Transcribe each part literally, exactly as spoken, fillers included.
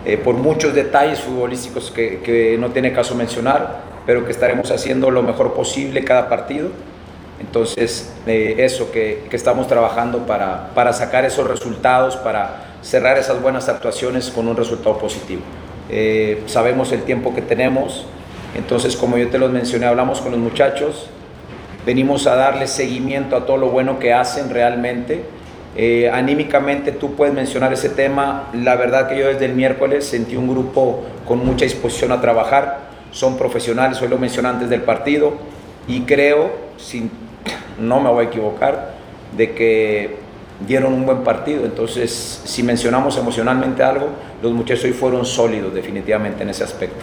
eh, por muchos detalles futbolísticos que, que no tiene caso mencionar, pero que estaremos haciendo lo mejor posible cada partido. Entonces, eh, eso, que, que estamos trabajando para, para sacar esos resultados, para cerrar esas buenas actuaciones con un resultado positivo. Eh, sabemos el tiempo que tenemos, entonces, como yo te los mencioné, hablamos con los muchachos, venimos a darle seguimiento a todo lo bueno que hacen realmente. Eh, anímicamente tú puedes mencionar ese tema. La verdad que yo desde el miércoles sentí un grupo con mucha disposición a trabajar, son profesionales, hoy lo mencioné antes del partido, y creo, sin, no me voy a equivocar, de que dieron un buen partido. Entonces, si mencionamos emocionalmente algo, los muchachos hoy fueron sólidos definitivamente en ese aspecto.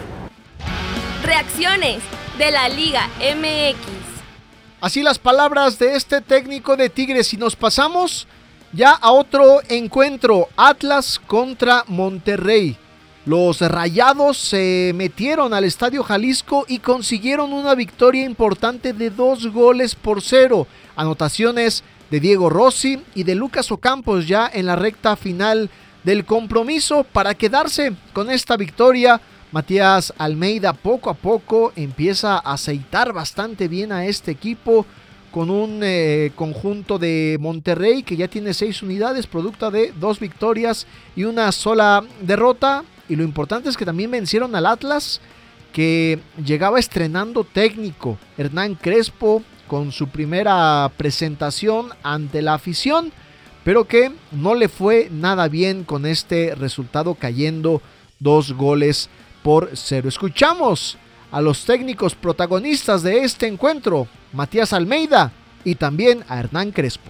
Reacciones de la Liga M X. Así las palabras de este técnico de Tigres, y nos pasamos ya a otro encuentro, Atlas contra Monterrey. Los Rayados se metieron al Estadio Jalisco y consiguieron una victoria importante de dos goles por cero. Anotaciones de Diego Rossi y de Lucas Ocampos ya en la recta final del compromiso. Para quedarse con esta victoria, Matías Almeida poco a poco empieza a aceitar bastante bien a este equipo, con un eh, conjunto de Monterrey que ya tiene seis unidades, producto de dos victorias y una sola derrota. Y lo importante es que también vencieron al Atlas, que llegaba estrenando técnico, Hernán Crespo, con su primera presentación ante la afición, pero que no le fue nada bien con este resultado, cayendo dos goles por cero. Escuchamos a los técnicos protagonistas de este encuentro, Matías Almeida y también a Hernán Crespo.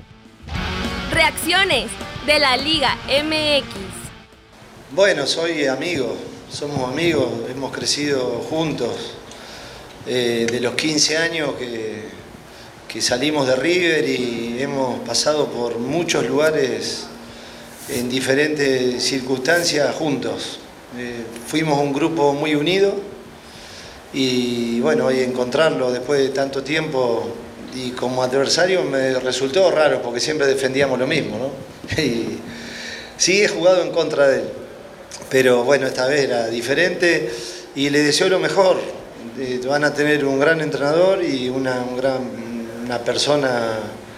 Reacciones de la Liga M X. Bueno, soy amigo, somos amigos, hemos crecido juntos. Eh, de los quince años que, que salimos de River, y hemos pasado por muchos lugares en diferentes circunstancias juntos. Eh, fuimos un grupo muy unido, y bueno, hoy encontrarlo después de tanto tiempo y como adversario me resultó raro, porque siempre defendíamos lo mismo, ¿no? Y sí, he jugado en contra de él, pero bueno, esta vez era diferente y le deseo lo mejor. Eh, van a tener un gran entrenador y una, un gran, una persona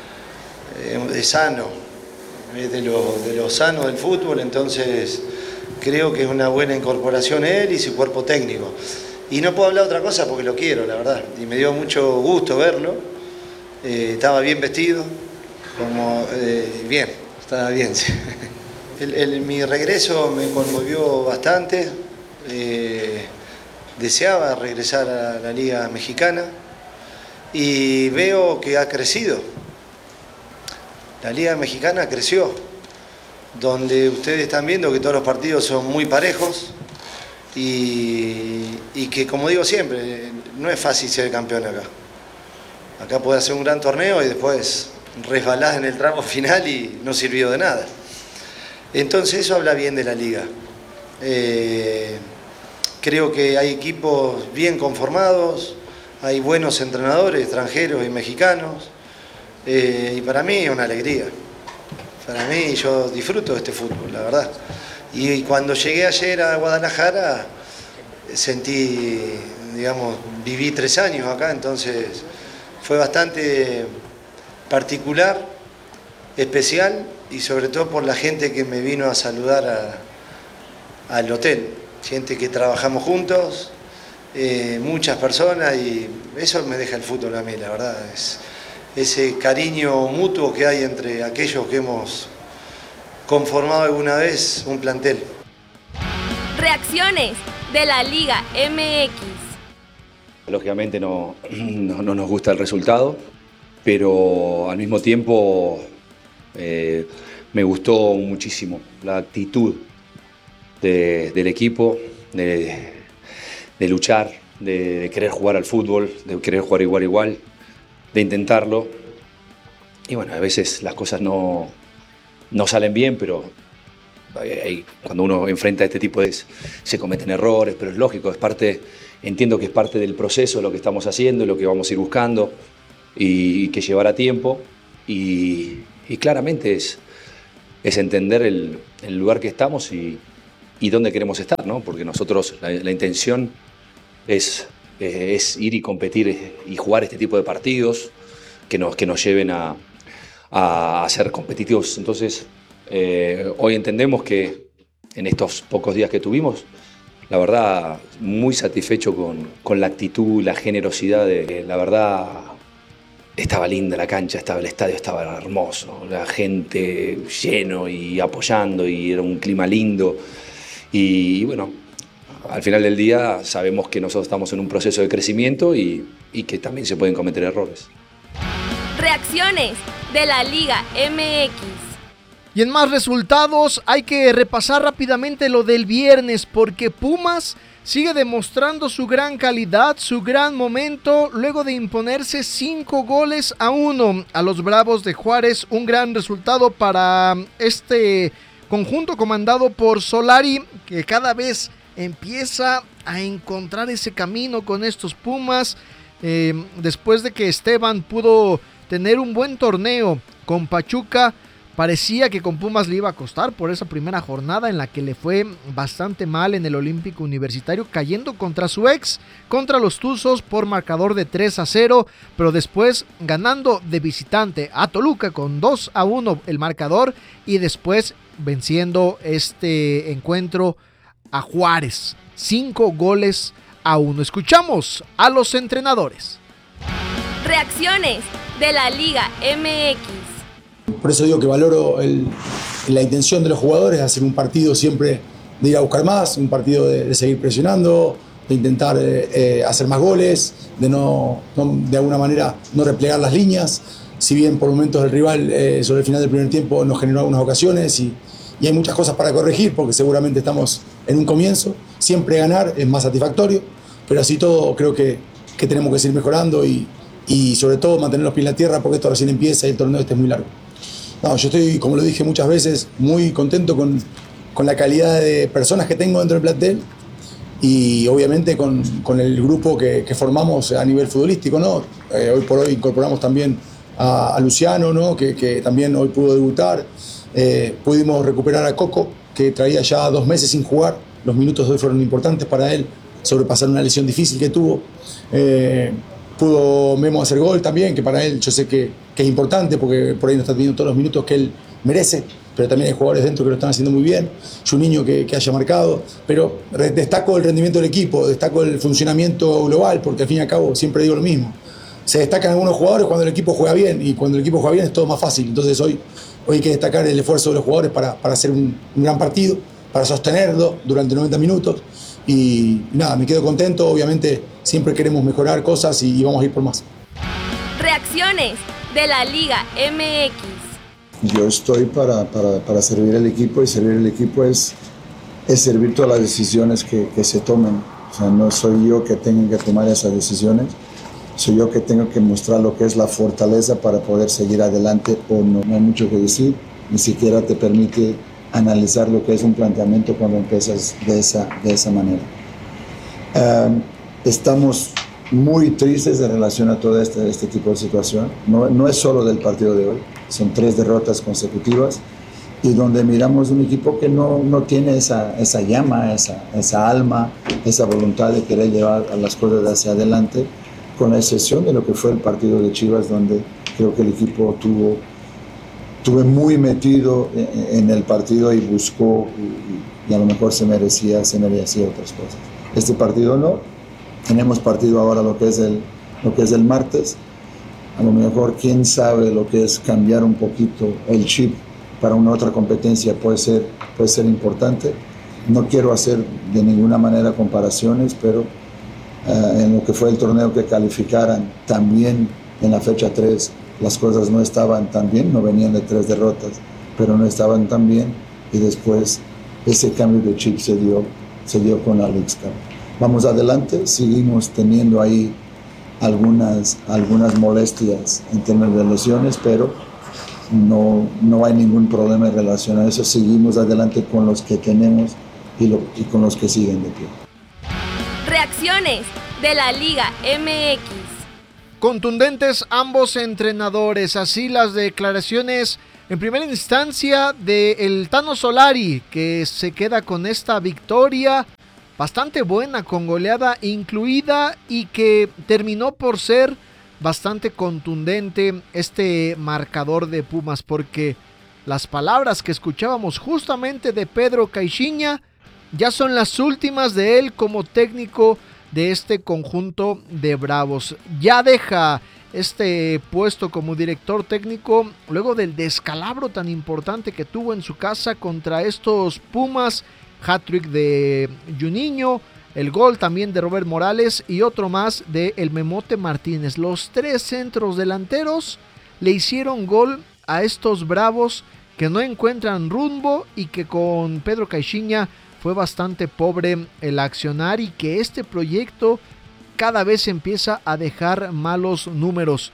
eh, sano, eh, de lo, de lo sano del fútbol. Entonces creo que es una buena incorporación él y su cuerpo técnico. Y no puedo hablar otra cosa porque lo quiero, la verdad. Y me dio mucho gusto verlo. Eh, estaba bien vestido, como eh, bien, estaba bien. Sí. El, el, mi regreso me conmovió bastante. Eh, deseaba regresar a la Liga Mexicana y veo que ha crecido. La Liga Mexicana creció, donde ustedes están viendo que todos los partidos son muy parejos. Y, y que, como digo siempre, no es fácil ser campeón acá. Acá podés hacer un gran torneo y después resbalás en el tramo final y no sirvió de nada. Entonces eso habla bien de la liga. Eh, creo que hay equipos bien conformados, hay buenos entrenadores extranjeros y mexicanos, eh, y para mí es una alegría. Para mí, yo disfruto de este fútbol, la verdad. Y cuando llegué ayer a Guadalajara, sentí, digamos, viví tres años acá, entonces fue bastante particular, especial, y sobre todo por la gente que me vino a saludar a, al hotel. Gente que trabajamos juntos, eh, muchas personas, y eso me deja el fútbol a mí, la verdad. Es ese cariño mutuo que hay entre aquellos que hemos conformado alguna vez un plantel. Reacciones de la Liga M X. Lógicamente no, no, no nos gusta el resultado, pero al mismo tiempo eh, me gustó muchísimo la actitud de, del equipo, de, de luchar, de, de querer jugar al fútbol, de querer jugar igual igual, de intentarlo. Y bueno, a veces las cosas no, no salen bien, pero hay, cuando uno enfrenta este tipo de... se cometen errores, pero es lógico, es parte, entiendo que es parte del proceso lo que estamos haciendo, lo que vamos a ir buscando, y, y que llevará tiempo, y, y claramente es, es entender el, el lugar que estamos y, y dónde queremos estar, ¿no? Porque nosotros, la, la intención es, eh, es ir y competir y jugar este tipo de partidos que nos, que nos lleven a, a ser competitivos. Entonces, eh, hoy entendemos que en estos pocos días que tuvimos, la verdad, muy satisfecho con, con la actitud, la generosidad. De, la verdad, estaba linda la cancha, estaba, el estadio estaba hermoso, la gente lleno y apoyando, y era un clima lindo. Y, y bueno, al final del día sabemos que nosotros estamos en un proceso de crecimiento y, y que también se pueden cometer errores. Reacciones de la Liga M X. Y en más resultados hay que repasar rápidamente lo del viernes, porque Pumas sigue demostrando su gran calidad, su gran momento, luego de imponerse cinco goles a uno a los Bravos de Juárez. Un gran resultado para este conjunto comandado por Solari, que cada vez empieza a encontrar ese camino con estos Pumas. Eh, después de que Esteban pudo tener un buen torneo con Pachuca, parecía que con Pumas le iba a costar por esa primera jornada en la que le fue bastante mal en el Olímpico Universitario, cayendo contra su ex, contra los Tuzos por marcador de tres a cero, pero después ganando de visitante a Toluca con dos a uno el marcador, y después venciendo este encuentro a Juárez, cinco goles a uno. Escuchamos a los entrenadores. Reacciones de la Liga M X. Por eso digo que valoro el, la intención de los jugadores de hacer un partido siempre de ir a buscar más, un partido de, de seguir presionando, de intentar eh, eh, hacer más goles, de no, no, de alguna manera no replegar las líneas. Si bien por momentos el rival eh, sobre el final del primer tiempo nos generó algunas ocasiones y, y hay muchas cosas para corregir, porque seguramente estamos en un comienzo. Siempre ganar es más satisfactorio, pero así todo creo que, que tenemos que seguir mejorando y, y sobre todo mantener los pies en la tierra, porque esto recién empieza y el torneo este es muy largo. No, yo estoy, como lo dije muchas veces, muy contento con, con la calidad de personas que tengo dentro del plantel y obviamente con, con el grupo que, que formamos a nivel futbolístico, ¿no? Eh, hoy por hoy incorporamos también a, a Luciano, ¿no? que, que también hoy pudo debutar. Eh, pudimos recuperar a Coco, que traía ya dos meses sin jugar. Los minutos de hoy fueron importantes para él, sobrepasar una lesión difícil que tuvo. Eh, Pudo Memo hacer gol también, que para él yo sé que, que es importante, porque por ahí no está teniendo todos los minutos que él merece, pero también hay jugadores dentro que lo están haciendo muy bien. Juninho que, que haya marcado, pero destaco el rendimiento del equipo, destaco el funcionamiento global, porque al fin y al cabo siempre digo lo mismo. Se destacan algunos jugadores cuando el equipo juega bien, y cuando el equipo juega bien es todo más fácil. Entonces hoy, hoy hay que destacar el esfuerzo de los jugadores para, para hacer un, un gran partido, para sostenerlo durante noventa minutos. Y nada, me quedo contento. Obviamente siempre queremos mejorar cosas y, y vamos a ir por más. Reacciones de la Liga M X. Yo estoy para, para, para servir al equipo, y servir al equipo es, es servir todas las decisiones que, que se tomen. O sea, no soy yo que tenga que tomar esas decisiones, soy yo que tengo que mostrar lo que es la fortaleza para poder seguir adelante o no. No hay mucho que decir, ni siquiera te permite analizar lo que es un planteamiento cuando empiezas de esa, de esa manera. Um, estamos muy tristes en relación a todo este, este tipo de situación. No, no es solo del partido de hoy, son tres derrotas consecutivas, y donde miramos un equipo que no, no tiene esa, esa llama, esa, esa alma, esa voluntad de querer llevar a las cosas hacia adelante, con la excepción de lo que fue el partido de Chivas, donde creo que el equipo tuvo Estuve muy metido en el partido y buscó, y a lo mejor se merecía, se merecía otras cosas. Este partido no. Tenemos partido ahora lo que es el, lo que es el martes. A lo mejor quién sabe lo que es cambiar un poquito el chip para una otra competencia puede ser, puede ser importante. No quiero hacer de ninguna manera comparaciones, pero uh, en lo que fue el torneo que calificaran, también en la fecha tres, las cosas no estaban tan bien, no venían de tres derrotas, pero no estaban tan bien, y después ese cambio de chip se dio, se dio con la League Cup. Vamos adelante, seguimos teniendo ahí algunas, algunas molestias en términos de lesiones, pero no, no hay ningún problema en relación a eso. Seguimos adelante con los que tenemos y, lo, y con los que siguen de pie. Reacciones de la Liga M X. Contundentes ambos entrenadores, así las declaraciones En primera instancia del Tano Solari, que se queda con esta victoria bastante buena, con goleada incluida, y que terminó por ser bastante contundente este marcador de Pumas, porque las palabras que escuchábamos justamente de Pedro Caixinha ya son las últimas de él como técnico de este conjunto de Bravos. Ya deja este puesto como director técnico luego del descalabro tan importante que tuvo en su casa contra estos Pumas. Hat-trick de Juninho, el gol también de Robert Morales y otro más de el Memote Martínez. Los tres centros delanteros le hicieron gol a estos Bravos que no encuentran rumbo y que con Pedro Caixinha fue bastante pobre el accionar, y que este proyecto cada vez empieza a dejar malos números,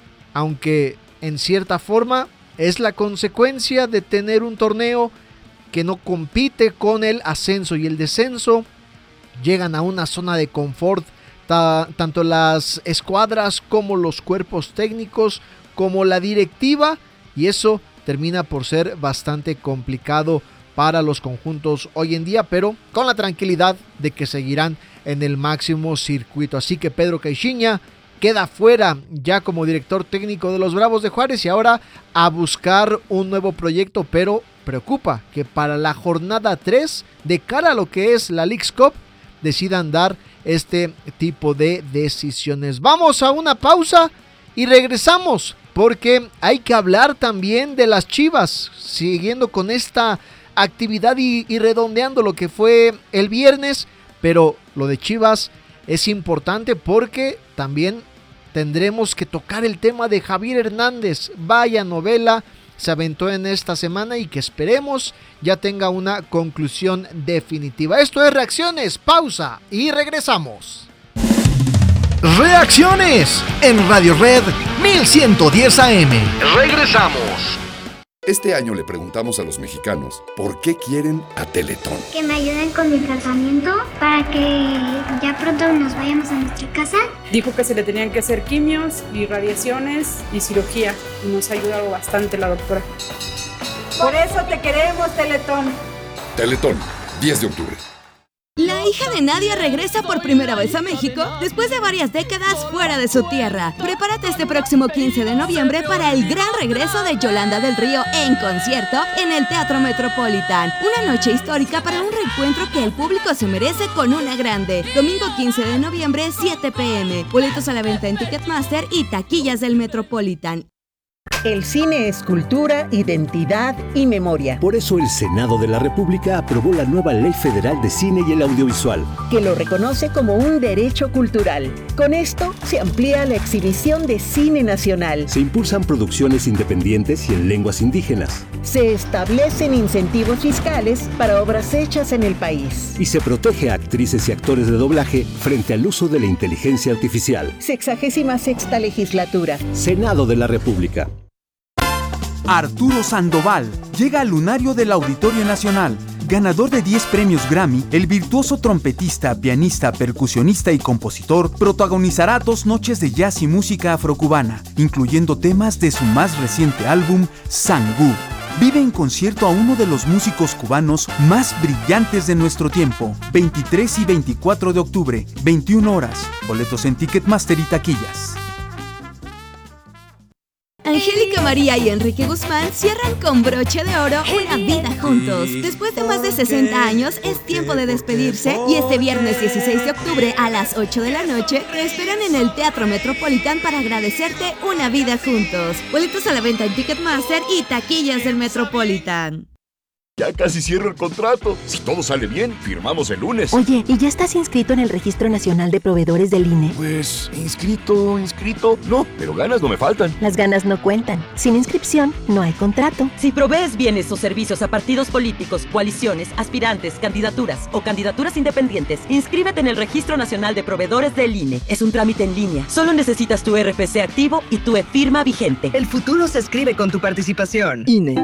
aunque en cierta forma es la consecuencia de tener un torneo que no compite con el ascenso y el descenso. Llegan a una zona de confort ta- tanto las escuadras como los cuerpos técnicos como la directiva, y eso termina por ser bastante complicado para los conjuntos hoy en día, pero con la tranquilidad de que seguirán en el máximo circuito. Así que Pedro Caixinha queda fuera ya como director técnico de los Bravos de Juárez, y ahora a buscar un nuevo proyecto, pero preocupa que para la jornada tres, de cara a lo que es la Leagues Cup, decidan dar este tipo de decisiones. Vamos a una pausa y regresamos, porque hay que hablar también de las Chivas, siguiendo con esta actividad y, y redondeando lo que fue el viernes, pero lo de Chivas es importante porque también tendremos que tocar el tema de Javier Hernández. Vaya novela se aventó en esta semana y que esperemos ya tenga una conclusión definitiva. Esto es Reacciones, pausa y regresamos. Reacciones en Radio Red mil ciento diez A M. Regresamos. Este año le preguntamos a los mexicanos por qué quieren a Teletón. Que me ayuden con mi tratamiento para que ya pronto nos vayamos a nuestra casa. Dijo que se le tenían que hacer quimios y radiaciones y cirugía, y nos ha ayudado bastante la doctora. Por eso te queremos, Teletón. Teletón, diez de octubre. La hija de Nadia regresa por primera vez a México después de varias décadas fuera de su tierra. Prepárate este próximo quince de noviembre para el gran regreso de Yolanda del Río en concierto en el Teatro Metropolitan. Una noche histórica para un reencuentro que el público se merece con una grande. Domingo quince de noviembre, siete pe eme. Boletos a la venta en Ticketmaster y taquillas del Metropolitan. El cine es cultura, identidad y memoria. Por eso el Senado de la República aprobó la nueva Ley Federal de Cine y el Audiovisual, que lo reconoce como un derecho cultural. Con esto se amplía la exhibición de cine nacional. Se impulsan producciones independientes y en lenguas indígenas. Se establecen incentivos fiscales para obras hechas en el país. Y se protege a actrices y actores de doblaje frente al uso de la inteligencia artificial. Sexagésima sexta legislatura. Senado de la República. Arturo Sandoval llega al lunario del Auditorio Nacional. Ganador de diez premios Grammy, el virtuoso trompetista, pianista, percusionista y compositor protagonizará dos noches de jazz y música afrocubana, incluyendo temas de su más reciente álbum, Sangú. Vive en concierto a uno de los músicos cubanos más brillantes de nuestro tiempo. veintitrés y veinticuatro de octubre, veintiuna horas. Boletos en Ticketmaster y taquillas. Angélica María y Enrique Guzmán cierran con broche de oro una vida juntos. Después de más de sesenta años, es tiempo de despedirse y este viernes dieciséis de octubre a las ocho de la noche te esperan en el Teatro Metropolitan para agradecerte una vida juntos. Boletos a la venta en Ticketmaster y taquillas del Metropolitan. Ya casi cierro el contrato. Si todo sale bien, firmamos el lunes. Oye, ¿y ya estás inscrito en el Registro Nacional de Proveedores del I N E? Pues, inscrito, inscrito, no, pero ganas no me faltan. Las ganas no cuentan. Sin inscripción, no hay contrato. Si provees bienes o servicios a partidos políticos, coaliciones, aspirantes, candidaturas o candidaturas independientes, inscríbete en el Registro Nacional de Proveedores del I N E. Es un trámite en línea. Solo necesitas tu erre efe ce activo y tu e-firma vigente. El futuro se escribe con tu participación. I N E.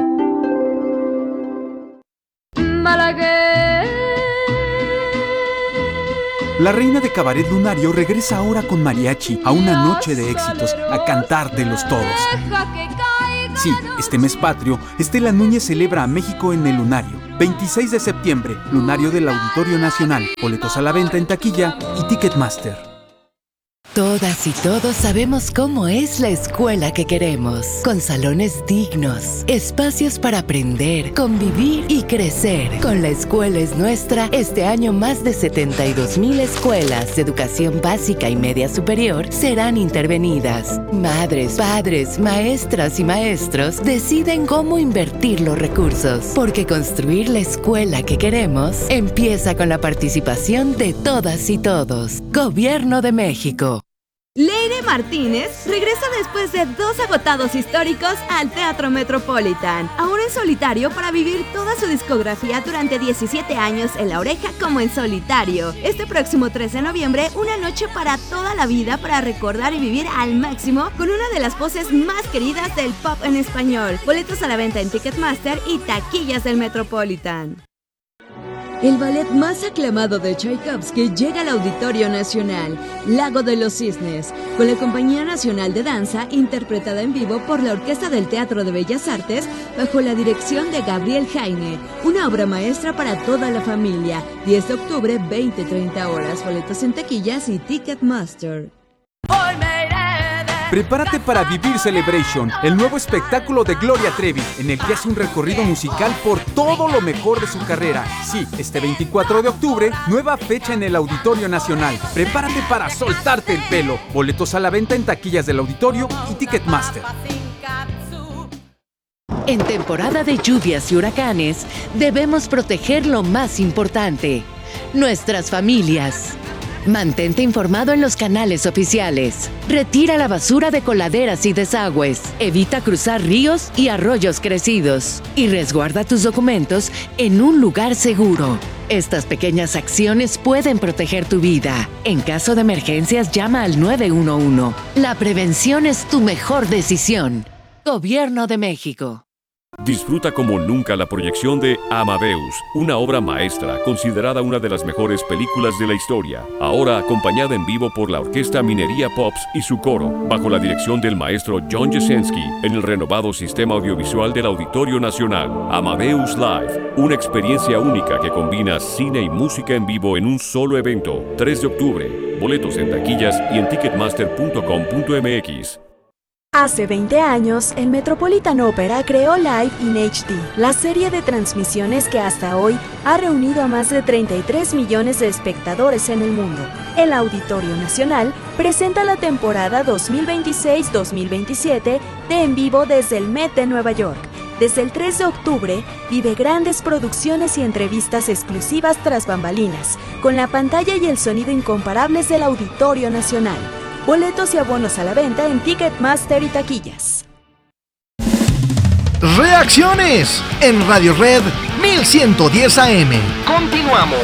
La reina de cabaret lunario regresa ahora con mariachi a una noche de éxitos, a cantártelos todos. Sí, este mes patrio, Estela Núñez celebra a México en el Lunario. veintiséis de septiembre, Lunario del Auditorio Nacional. Boletos a la venta en taquilla y Ticketmaster. Todas y todos sabemos cómo es la escuela que queremos, con salones dignos, espacios para aprender, convivir y crecer. Con La Escuela es Nuestra, este año más de setenta y dos mil escuelas de educación básica y media superior serán intervenidas. Madres, padres, maestras y maestros deciden cómo invertir los recursos, porque construir la escuela que queremos empieza con la participación de todas y todos. Gobierno de México. Leire Martínez regresa después de dos agotados históricos al Teatro Metropolitan, ahora en solitario para vivir toda su discografía durante diecisiete años en La Oreja como en solitario. Este próximo trece de noviembre, una noche para toda la vida para recordar y vivir al máximo con una de las voces más queridas del pop en español. Boletos a la venta en Ticketmaster y taquillas del Metropolitan. El ballet más aclamado de Tchaikovsky llega al Auditorio Nacional, Lago de los Cisnes, con la Compañía Nacional de Danza, interpretada en vivo por la Orquesta del Teatro de Bellas Artes, bajo la dirección de Gabriel Jaime. Una obra maestra para toda la familia. diez de octubre, veinte a treinta horas. Boletos en taquillas y Ticketmaster. Prepárate para vivir Celebration, el nuevo espectáculo de Gloria Trevi, en el que hace un recorrido musical por todo lo mejor de su carrera. Sí, este veinticuatro de octubre, nueva fecha en el Auditorio Nacional. Prepárate para soltarte el pelo. Boletos a la venta en taquillas del Auditorio y Ticketmaster. En temporada de lluvias y huracanes, debemos proteger lo más importante: nuestras familias. Mantente informado en los canales oficiales. Retira la basura de coladeras y desagües. Evita cruzar ríos y arroyos crecidos. Y resguarda tus documentos en un lugar seguro. Estas pequeñas acciones pueden proteger tu vida. En caso de emergencias, llama al nueve uno uno. La prevención es tu mejor decisión. Gobierno de México. Disfruta como nunca la proyección de Amadeus, una obra maestra considerada una de las mejores películas de la historia, ahora acompañada en vivo por la Orquesta Minería Pops y su coro, bajo la dirección del maestro John Jasenski, en el renovado sistema audiovisual del Auditorio Nacional. Amadeus Live, una experiencia única que combina cine y música en vivo en un solo evento. tres de octubre, boletos en taquillas y en ticketmaster punto com punto m x. Hace veinte años, el Metropolitan Opera creó Live in H D, la serie de transmisiones que hasta hoy ha reunido a más de treinta y tres millones de espectadores en el mundo. El Auditorio Nacional presenta la temporada dos mil veintiséis dos mil veintisiete de En Vivo desde el Met de Nueva York. Desde el tres de octubre, vive grandes producciones y entrevistas exclusivas tras bambalinas, con la pantalla y el sonido incomparables del Auditorio Nacional. Boletos y abonos a la venta en Ticketmaster y taquillas. Reacciones en Radio Red mil ciento diez A M. Continuamos.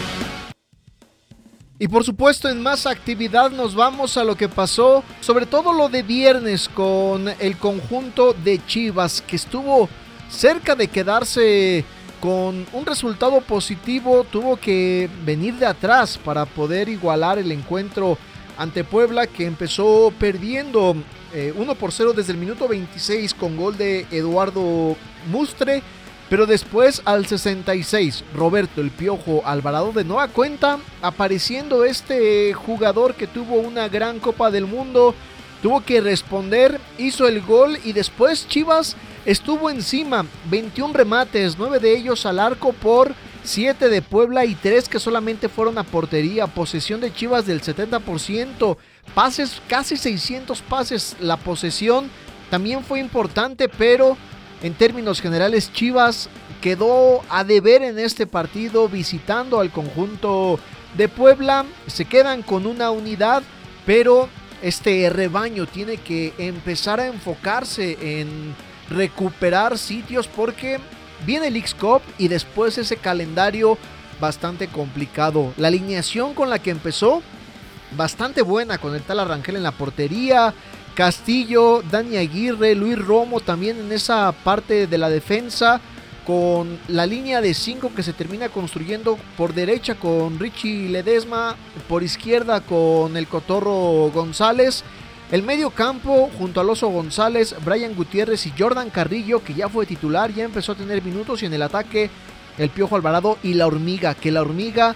Y por supuesto, en más actividad nos vamos a lo que pasó, sobre todo lo de viernes con el conjunto de Chivas, que estuvo cerca de quedarse con un resultado positivo. Tuvo que venir de atrás para poder igualar el encuentro ante Puebla, que empezó perdiendo eh, uno por cero desde el minuto veintiséis con gol de Eduardo Mustre, pero después al sesenta y seis Roberto El Piojo Alvarado de nueva cuenta, apareciendo este jugador que tuvo una gran Copa del Mundo, tuvo que responder, hizo el gol y después Chivas estuvo encima, veintiún remates, nueve de ellos al arco por siete de Puebla y tres que solamente fueron a portería. Posesión de Chivas del setenta por ciento, pases, casi seiscientos pases. La posesión también fue importante, pero en términos generales Chivas quedó a deber en este partido visitando al conjunto de Puebla. Se quedan con una unidad, pero este rebaño tiene que empezar a enfocarse en recuperar sitios porque viene el X-Cup y después ese calendario bastante complicado. La alineación con la que empezó, bastante buena, con el tal Arrangel en la portería, Castillo, Dani Aguirre, Luis Romo también en esa parte de la defensa, con la línea de cinco que se termina construyendo por derecha con Richie Ledesma, por izquierda con el Cotorro González, El medio campo, junto a Alonso González, Brian Gutiérrez y Jordan Carrillo, que ya fue titular, ya empezó a tener minutos. Y en el ataque, el Piojo Alvarado y la Hormiga, que la Hormiga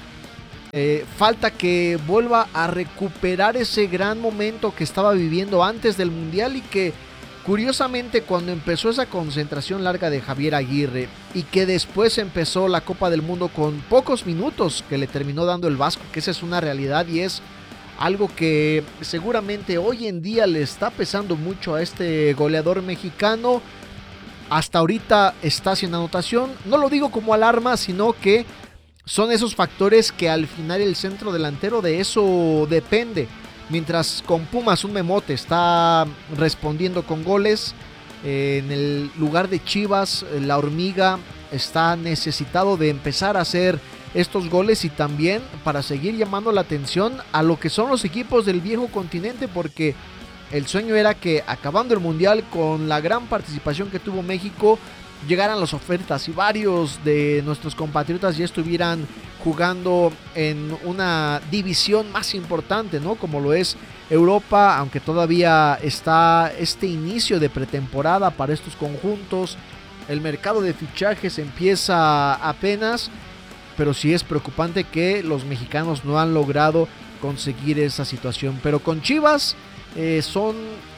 eh, falta que vuelva a recuperar ese gran momento que estaba viviendo antes del Mundial, y que curiosamente cuando empezó esa concentración larga de Javier Aguirre y que después empezó la Copa del Mundo con pocos minutos que le terminó dando el Vasco, que esa es una realidad y es algo que seguramente hoy en día le está pesando mucho a este goleador mexicano. Hasta ahorita está sin anotación. No lo digo como alarma, sino que son esos factores que al final el centro delantero de eso depende. Mientras con Pumas un Memote está respondiendo con goles, eh, en el lugar de Chivas, la Hormiga está necesitado de empezar a hacer estos goles y también para seguir llamando la atención a lo que son los equipos del viejo continente, porque el sueño era que acabando el Mundial con la gran participación que tuvo México, llegaran las ofertas y varios de nuestros compatriotas ya estuvieran jugando en una división más importante, ¿no? Como lo es Europa, aunque todavía está este inicio de pretemporada para estos conjuntos. El mercado de fichajes empieza apenas, pero sí es preocupante que los mexicanos no han logrado conseguir esa situación. Pero con Chivas eh, son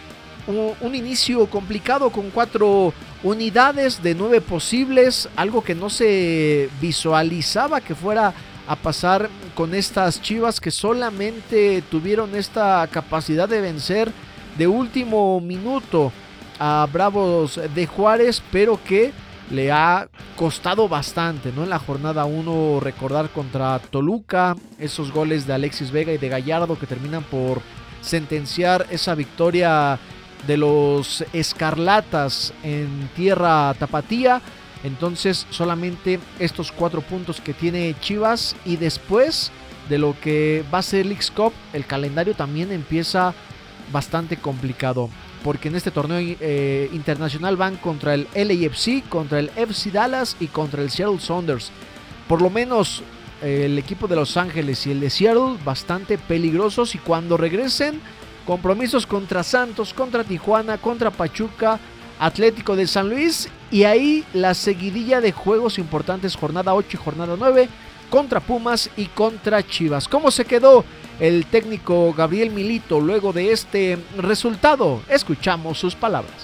un, un inicio complicado con cuatro unidades de nueve posibles, algo que no se visualizaba que fuera a pasar con estas Chivas, que solamente tuvieron esta capacidad de vencer de último minuto a Bravos de Juárez, pero que le ha costado bastante, ¿no? En la jornada uno, recordar contra Toluca, esos goles de Alexis Vega y de Gallardo que terminan por sentenciar esa victoria de los Escarlatas en tierra tapatía. Entonces solamente estos cuatro puntos que tiene Chivas, y después de lo que va a ser el Leagues Cup, el calendario también empieza bastante complicado, porque en este torneo eh, internacional van contra el L A F C, contra el F C Dallas y contra el Seattle Sounders. Por lo menos eh, el equipo de Los Ángeles y el de Seattle bastante peligrosos, y cuando regresen, compromisos contra Santos, contra Tijuana, contra Pachuca, Atlético de San Luis, y ahí la seguidilla de juegos importantes, jornada ocho y jornada nueve, contra Pumas y contra Chivas. ¿Cómo se quedó el técnico Gabriel Milito luego de este resultado? Escuchamos sus palabras.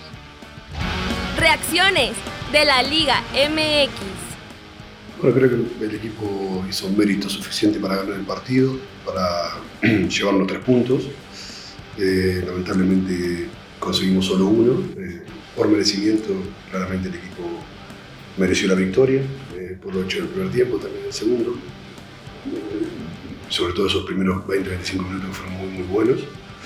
Reacciones de la Liga M X. Bueno, creo que el equipo hizo un mérito suficiente para ganar el partido, para llevarnos tres puntos. Eh, lamentablemente conseguimos solo uno. Eh, por merecimiento, claramente el equipo mereció la victoria, eh, por lo hecho en el primer tiempo, también en el segundo. Eh, sobre todo esos primeros veinte a veinticinco minutos fueron muy, muy buenos.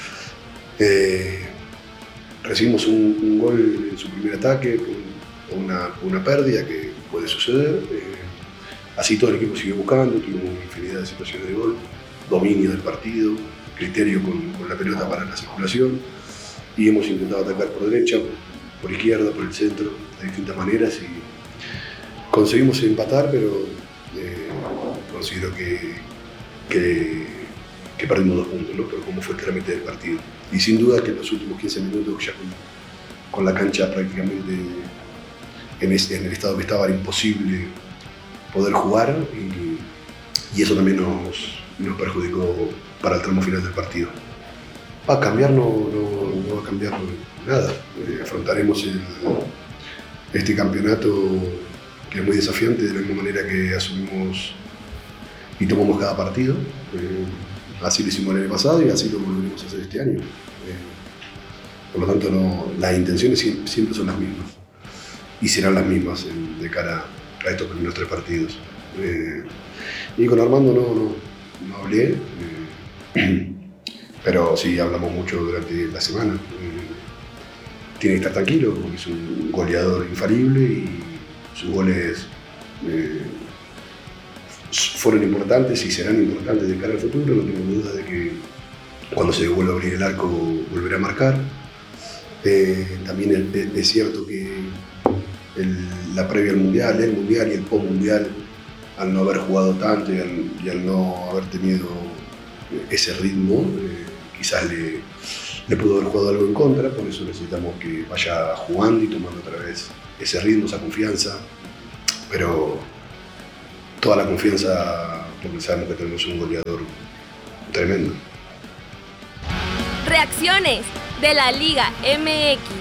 Eh, recibimos un, un gol en su primer ataque, con una, una pérdida que puede suceder. Eh, así todo el equipo siguió buscando, tuvimos infinidad de situaciones de gol, dominio del partido, criterio con, con la pelota para la circulación, y hemos intentado atacar por derecha, por izquierda, por el centro, de distintas maneras, y conseguimos empatar, pero eh, considero que, que, que perdimos dos puntos, ¿no? Pero como fue el trámite del partido. Y sin duda que en los últimos quince minutos, ya con, con la cancha prácticamente en, este, en el estado que estaba, era imposible poder jugar, y, y eso también nos, nos perjudicó para el tramo final del partido. Va a cambiar, no, no, no va a cambiar nada. Eh, afrontaremos el, este campeonato, que es muy desafiante, de la misma manera que asumimos y tomamos cada partido. Eh, así lo hicimos el año pasado y así lo volveremos a hacer este año. Eh, por lo tanto, no, las intenciones siempre, siempre son las mismas, y serán las mismas en, de cara a estos primeros tres partidos. Eh, y con Armando no, no, no hablé. Eh, Pero sí, hablamos mucho durante la semana. Eh, tiene que estar tranquilo porque es un goleador infalible y sus goles eh, fueron importantes y serán importantes de cara al futuro. No tengo duda de que cuando se vuelva a abrir el arco volverá a marcar. Eh, también es, es cierto que el, la previa al Mundial, el Mundial y el post-Mundial, al no haber jugado tanto y al, y al no haber tenido ese ritmo, eh, quizás le, le pudo haber jugado algo en contra, por eso necesitamos que vaya jugando y tomando otra vez ese ritmo, esa confianza, pero toda la confianza porque sabemos que tenemos un goleador tremendo. Reacciones de la Liga M X.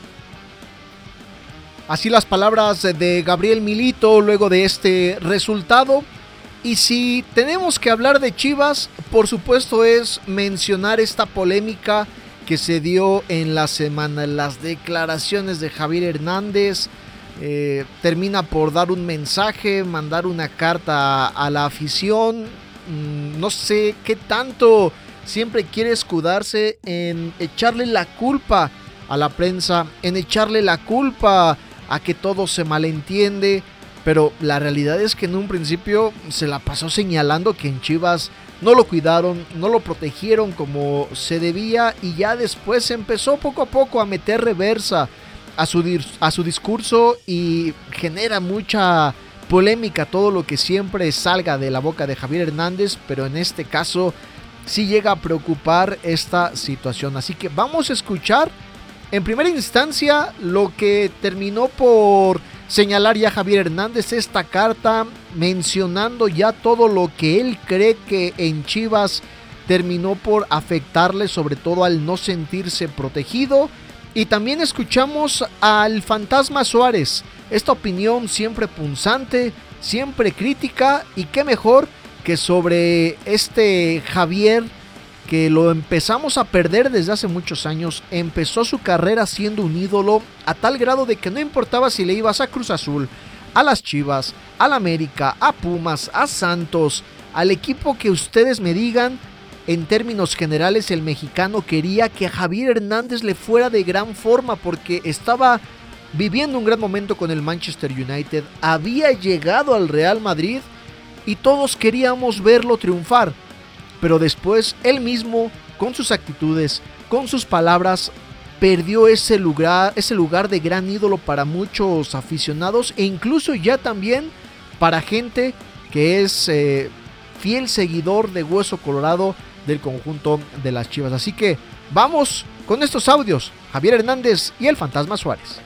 Así las palabras de Gabriel Milito luego de este resultado. Y si tenemos que hablar de Chivas, por supuesto es mencionar esta polémica que se dio en la semana. Las declaraciones de Javier Hernández, eh, termina por dar un mensaje, mandar una carta a, a la afición. Mm, no sé qué tanto siempre quiere escudarse en echarle la culpa a la prensa, en echarle la culpa a que todo se malentiende, pero la realidad es que en un principio se la pasó señalando que en Chivas no lo cuidaron, no lo protegieron como se debía, y ya después empezó poco a poco a meter reversa a su, a su discurso y genera mucha polémica todo lo que siempre salga de la boca de Javier Hernández, pero en este caso sí llega a preocupar esta situación. Así que vamos a escuchar en primera instancia lo que terminó por señalar ya Javier Hernández, esta carta mencionando ya todo lo que él cree que en Chivas terminó por afectarle, sobre todo al no sentirse protegido. Y también escuchamos al Fantasma Suárez, esta opinión siempre punzante, siempre crítica, y qué mejor que sobre este Javier, que lo empezamos a perder desde hace muchos años. Empezó su carrera siendo un ídolo a tal grado de que no importaba si le ibas a Cruz Azul, a las Chivas, al América, a Pumas, a Santos, al equipo que ustedes me digan. En términos generales, el mexicano quería que a Javier Hernández le fuera de gran forma porque estaba viviendo un gran momento con el Manchester United, había llegado al Real Madrid y todos queríamos verlo triunfar. Pero después él mismo, con sus actitudes, con sus palabras, perdió ese lugar, ese lugar de gran ídolo para muchos aficionados e incluso ya también para gente que es eh, fiel seguidor de Hueso Colorado del conjunto de las Chivas. Así que vamos con estos audios, Javier Hernández y el Fantasma Suárez.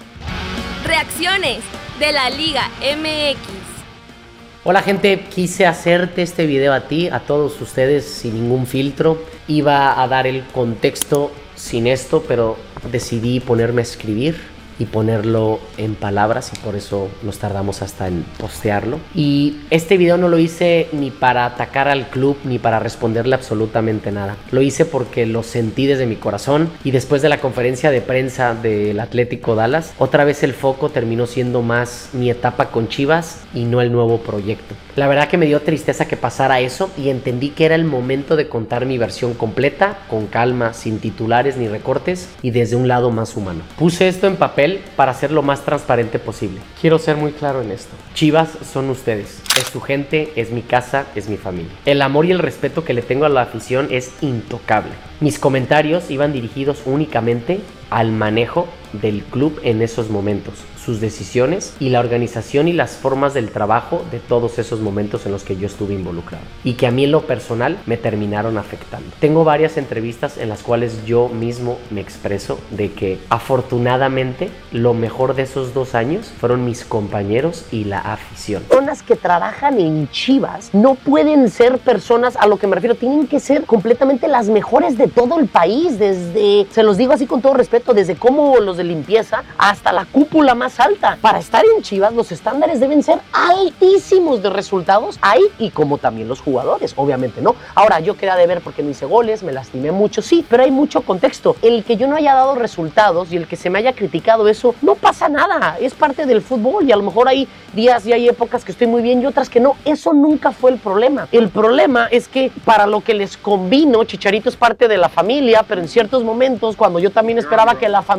Reacciones de la Liga M X. Hola gente, quise hacerte este video a ti, a todos ustedes sin ningún filtro. Iba a dar el contexto sin esto, pero decidí ponerme a escribir y ponerlo en palabras, y por eso nos tardamos hasta en postearlo. Y este video no lo hice ni para atacar al club ni para responderle absolutamente nada. Lo hice porque lo sentí desde mi corazón, y después de la conferencia de prensa del Atlético Dallas, otra vez el foco terminó siendo más mi etapa con Chivas y no el nuevo proyecto. La verdad que me dio tristeza que pasara eso, y entendí que era el momento de contar mi versión completa, con calma, sin titulares ni recortes, y desde un lado más humano. Puse esto en papel para ser lo más transparente posible. Quiero ser muy claro en esto. Chivas son ustedes. Es su gente, es mi casa, es mi familia. El amor y el respeto que le tengo a la afición es intocable. Mis comentarios iban dirigidos únicamente al manejo del club en esos momentos, sus decisiones y la organización y las formas del trabajo de todos esos momentos en los que yo estuve involucrado, y que a mí en lo personal me terminaron afectando. Tengo varias entrevistas en las cuales yo mismo me expreso de que afortunadamente lo mejor de esos dos años fueron mis compañeros y la afición. Personas que trabajan en Chivas no pueden ser personas, a lo que me refiero, tienen que ser completamente las mejores de todo el país, desde, se los digo así con todo respeto, desde cómo los de limpieza hasta la cúpula más alta. Para estar en Chivas los estándares deben ser altísimos de resultados ahí, y como también los jugadores, obviamente, ¿no? Ahora, yo quedé de ver porque no hice goles, me lastimé mucho, sí, pero hay mucho contexto. El que yo no haya dado resultados y el que se me haya criticado eso, no pasa nada, es parte del fútbol, y a lo mejor hay días y hay épocas que estoy muy bien y otras que no. Eso nunca fue el problema. El problema es que para lo que les convino, Chicharito es parte de la familia, pero en ciertos momentos, cuando yo también esperaba que la familia, exacto,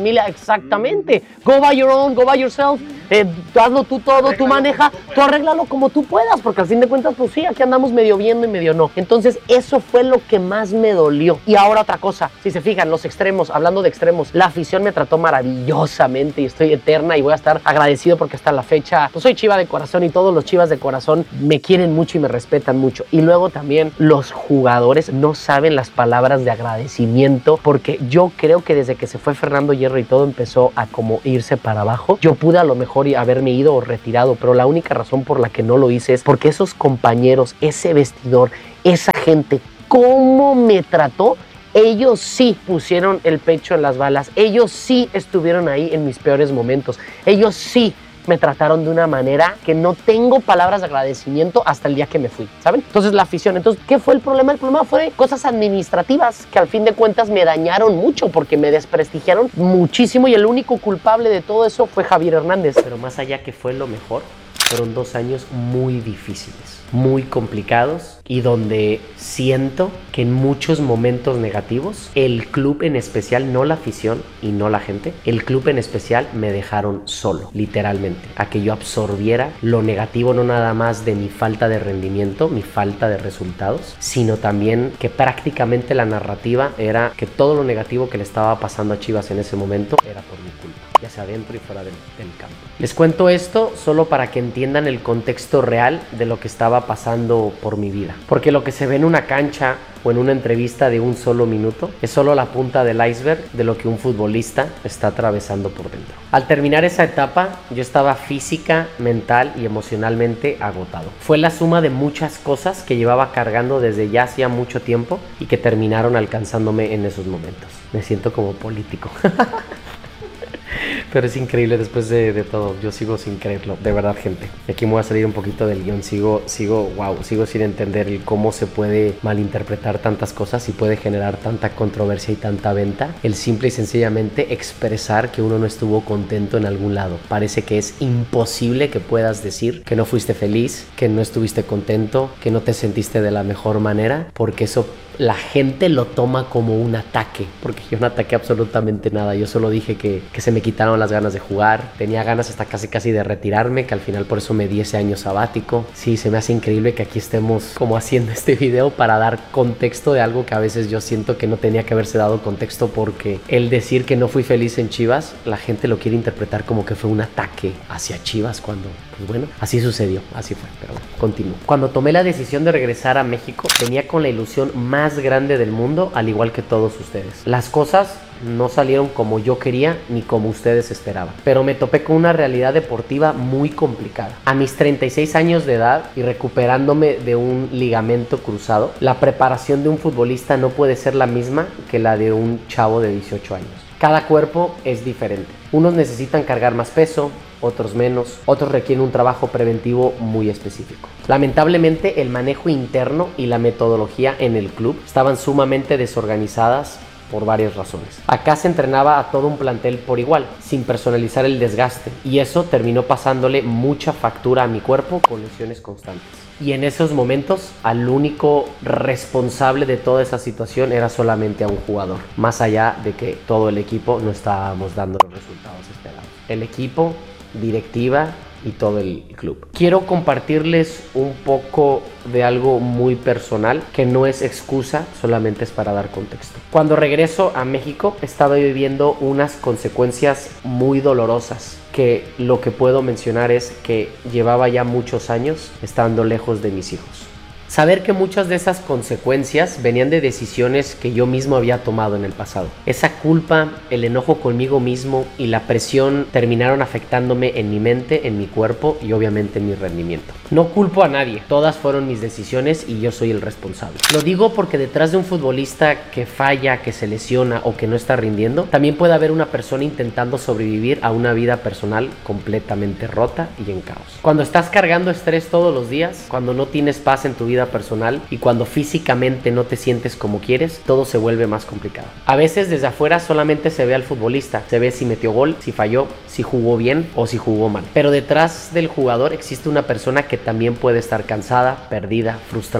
exactamente. Go by your own, go by yourself. Eh, hazlo tú todo, tú maneja, tú arréglalo como tú puedas, porque al fin de cuentas, pues sí, aquí andamos medio viendo y medio no. Entonces, eso fue lo que más me dolió. Y ahora otra cosa, si se fijan, los extremos, hablando de extremos, la afición me trató maravillosamente y estoy eterna y voy a estar agradecido porque hasta la fecha, pues soy chiva de corazón y todos los chivas de corazón me quieren mucho y me respetan mucho. Y luego también los jugadores no saben las palabras de agradecimiento, porque yo creo que desde que se fue Fernando Hierro y todo empezó a como irse para abajo, yo pude a lo mejor haberme ido o retirado, pero la única razón por la que no lo hice es porque esos compañeros, ese vestidor, esa gente, cómo me trató, ellos sí pusieron el pecho en las balas, ellos sí estuvieron ahí en mis peores momentos, ellos sí me trataron de una manera que no tengo palabras de agradecimiento hasta el día que me fui, ¿saben? Entonces la afición, entonces, ¿qué fue el problema? El problema fue cosas administrativas que al fin de cuentas me dañaron mucho porque me desprestigiaron muchísimo y el único culpable de todo eso fue Javier Hernández. Pero más allá que fue lo mejor, fueron dos años muy difíciles, muy complicados y donde siento que en muchos momentos negativos el club en especial, no la afición y no la gente, el club en especial me dejaron solo, literalmente, a que yo absorbiera lo negativo, no nada más de mi falta de rendimiento, mi falta de resultados, sino también que prácticamente la narrativa era que todo lo negativo que le estaba pasando a Chivas en ese momento era por mi culpa, ya sea dentro y fuera del, del campo. Les cuento esto solo para que entiendan el contexto real de lo que estaba pasando por mi vida, porque lo que se ve en una cancha o en una entrevista de un solo minuto es solo la punta del iceberg de lo que un futbolista está atravesando por dentro. Al terminar esa etapa, yo estaba física, mental y emocionalmente agotado. Fue la suma de muchas cosas que llevaba cargando desde ya hacía mucho tiempo y que terminaron alcanzándome en esos momentos. Me siento como político. Pero es increíble después de, de todo. Yo sigo sin creerlo, de verdad, gente. Aquí me voy a salir un poquito del guión. Sigo, sigo, wow, sigo sin entender el cómo se puede malinterpretar tantas cosas y puede generar tanta controversia y tanta venta. El simple y sencillamente expresar que uno no estuvo contento en algún lado. Parece que es imposible que puedas decir que no fuiste feliz, que no estuviste contento, que no te sentiste de la mejor manera, porque eso la gente lo toma como un ataque, porque yo no ataqué absolutamente nada. Yo solo dije que, que se me quitaron las ganas de jugar, tenía ganas hasta casi casi de retirarme, que al final por eso me di ese año sabático. Sí, se me hace increíble que aquí estemos como haciendo este video para dar contexto de algo que a veces yo siento que no tenía que haberse dado contexto, porque el decir que no fui feliz en Chivas, la gente lo quiere interpretar como que fue un ataque hacia Chivas, cuando, pues bueno, así sucedió, así fue, pero bueno, continúo. Cuando tomé la decisión de regresar a México, venía con la ilusión más grande del mundo, al igual que todos ustedes. Las cosas no salieron como yo quería ni como ustedes esperaban, pero me topé con una realidad deportiva muy complicada. A mis treinta y seis años de edad y recuperándome de un ligamento cruzado, la preparación de un futbolista no puede ser la misma que la de un chavo de dieciocho años. Cada cuerpo es diferente. Unos necesitan cargar más peso, otros menos, otros requieren un trabajo preventivo muy específico. Lamentablemente, el manejo interno y la metodología en el club estaban sumamente desorganizadas por varias razones. Acá se entrenaba a todo un plantel por igual, sin personalizar el desgaste, y eso terminó pasándole mucha factura a mi cuerpo con lesiones constantes. Y en esos momentos, al único responsable de toda esa situación era solamente a un jugador, más allá de que todo el equipo no estábamos dando los resultados esperados. El equipo, directiva y todo el club. Quiero compartirles un poco de algo muy personal que no es excusa, solamente es para dar contexto. Cuando regreso a México estaba viviendo unas consecuencias muy dolorosas, que lo que puedo mencionar es que llevaba ya muchos años estando lejos de mis hijos. Saber que muchas de esas consecuencias venían de decisiones que yo mismo había tomado en el pasado. Esa culpa, el enojo conmigo mismo y la presión terminaron afectándome en mi mente, en mi cuerpo y obviamente en mi rendimiento. No culpo a nadie, todas fueron mis decisiones y yo soy el responsable. Lo digo porque detrás de un futbolista que falla, que se lesiona o que no está rindiendo, también puede haber una persona intentando sobrevivir a una vida personal completamente rota y en caos. Cuando estás cargando estrés todos los días, cuando no tienes paz en tu vida personal y cuando físicamente no te sientes como quieres, todo se vuelve más complicado. A veces desde afuera solamente se ve al futbolista, se ve si metió gol, si falló, si jugó bien o si jugó mal. Pero detrás del jugador existe una persona que también puede estar cansada, perdida, frustrada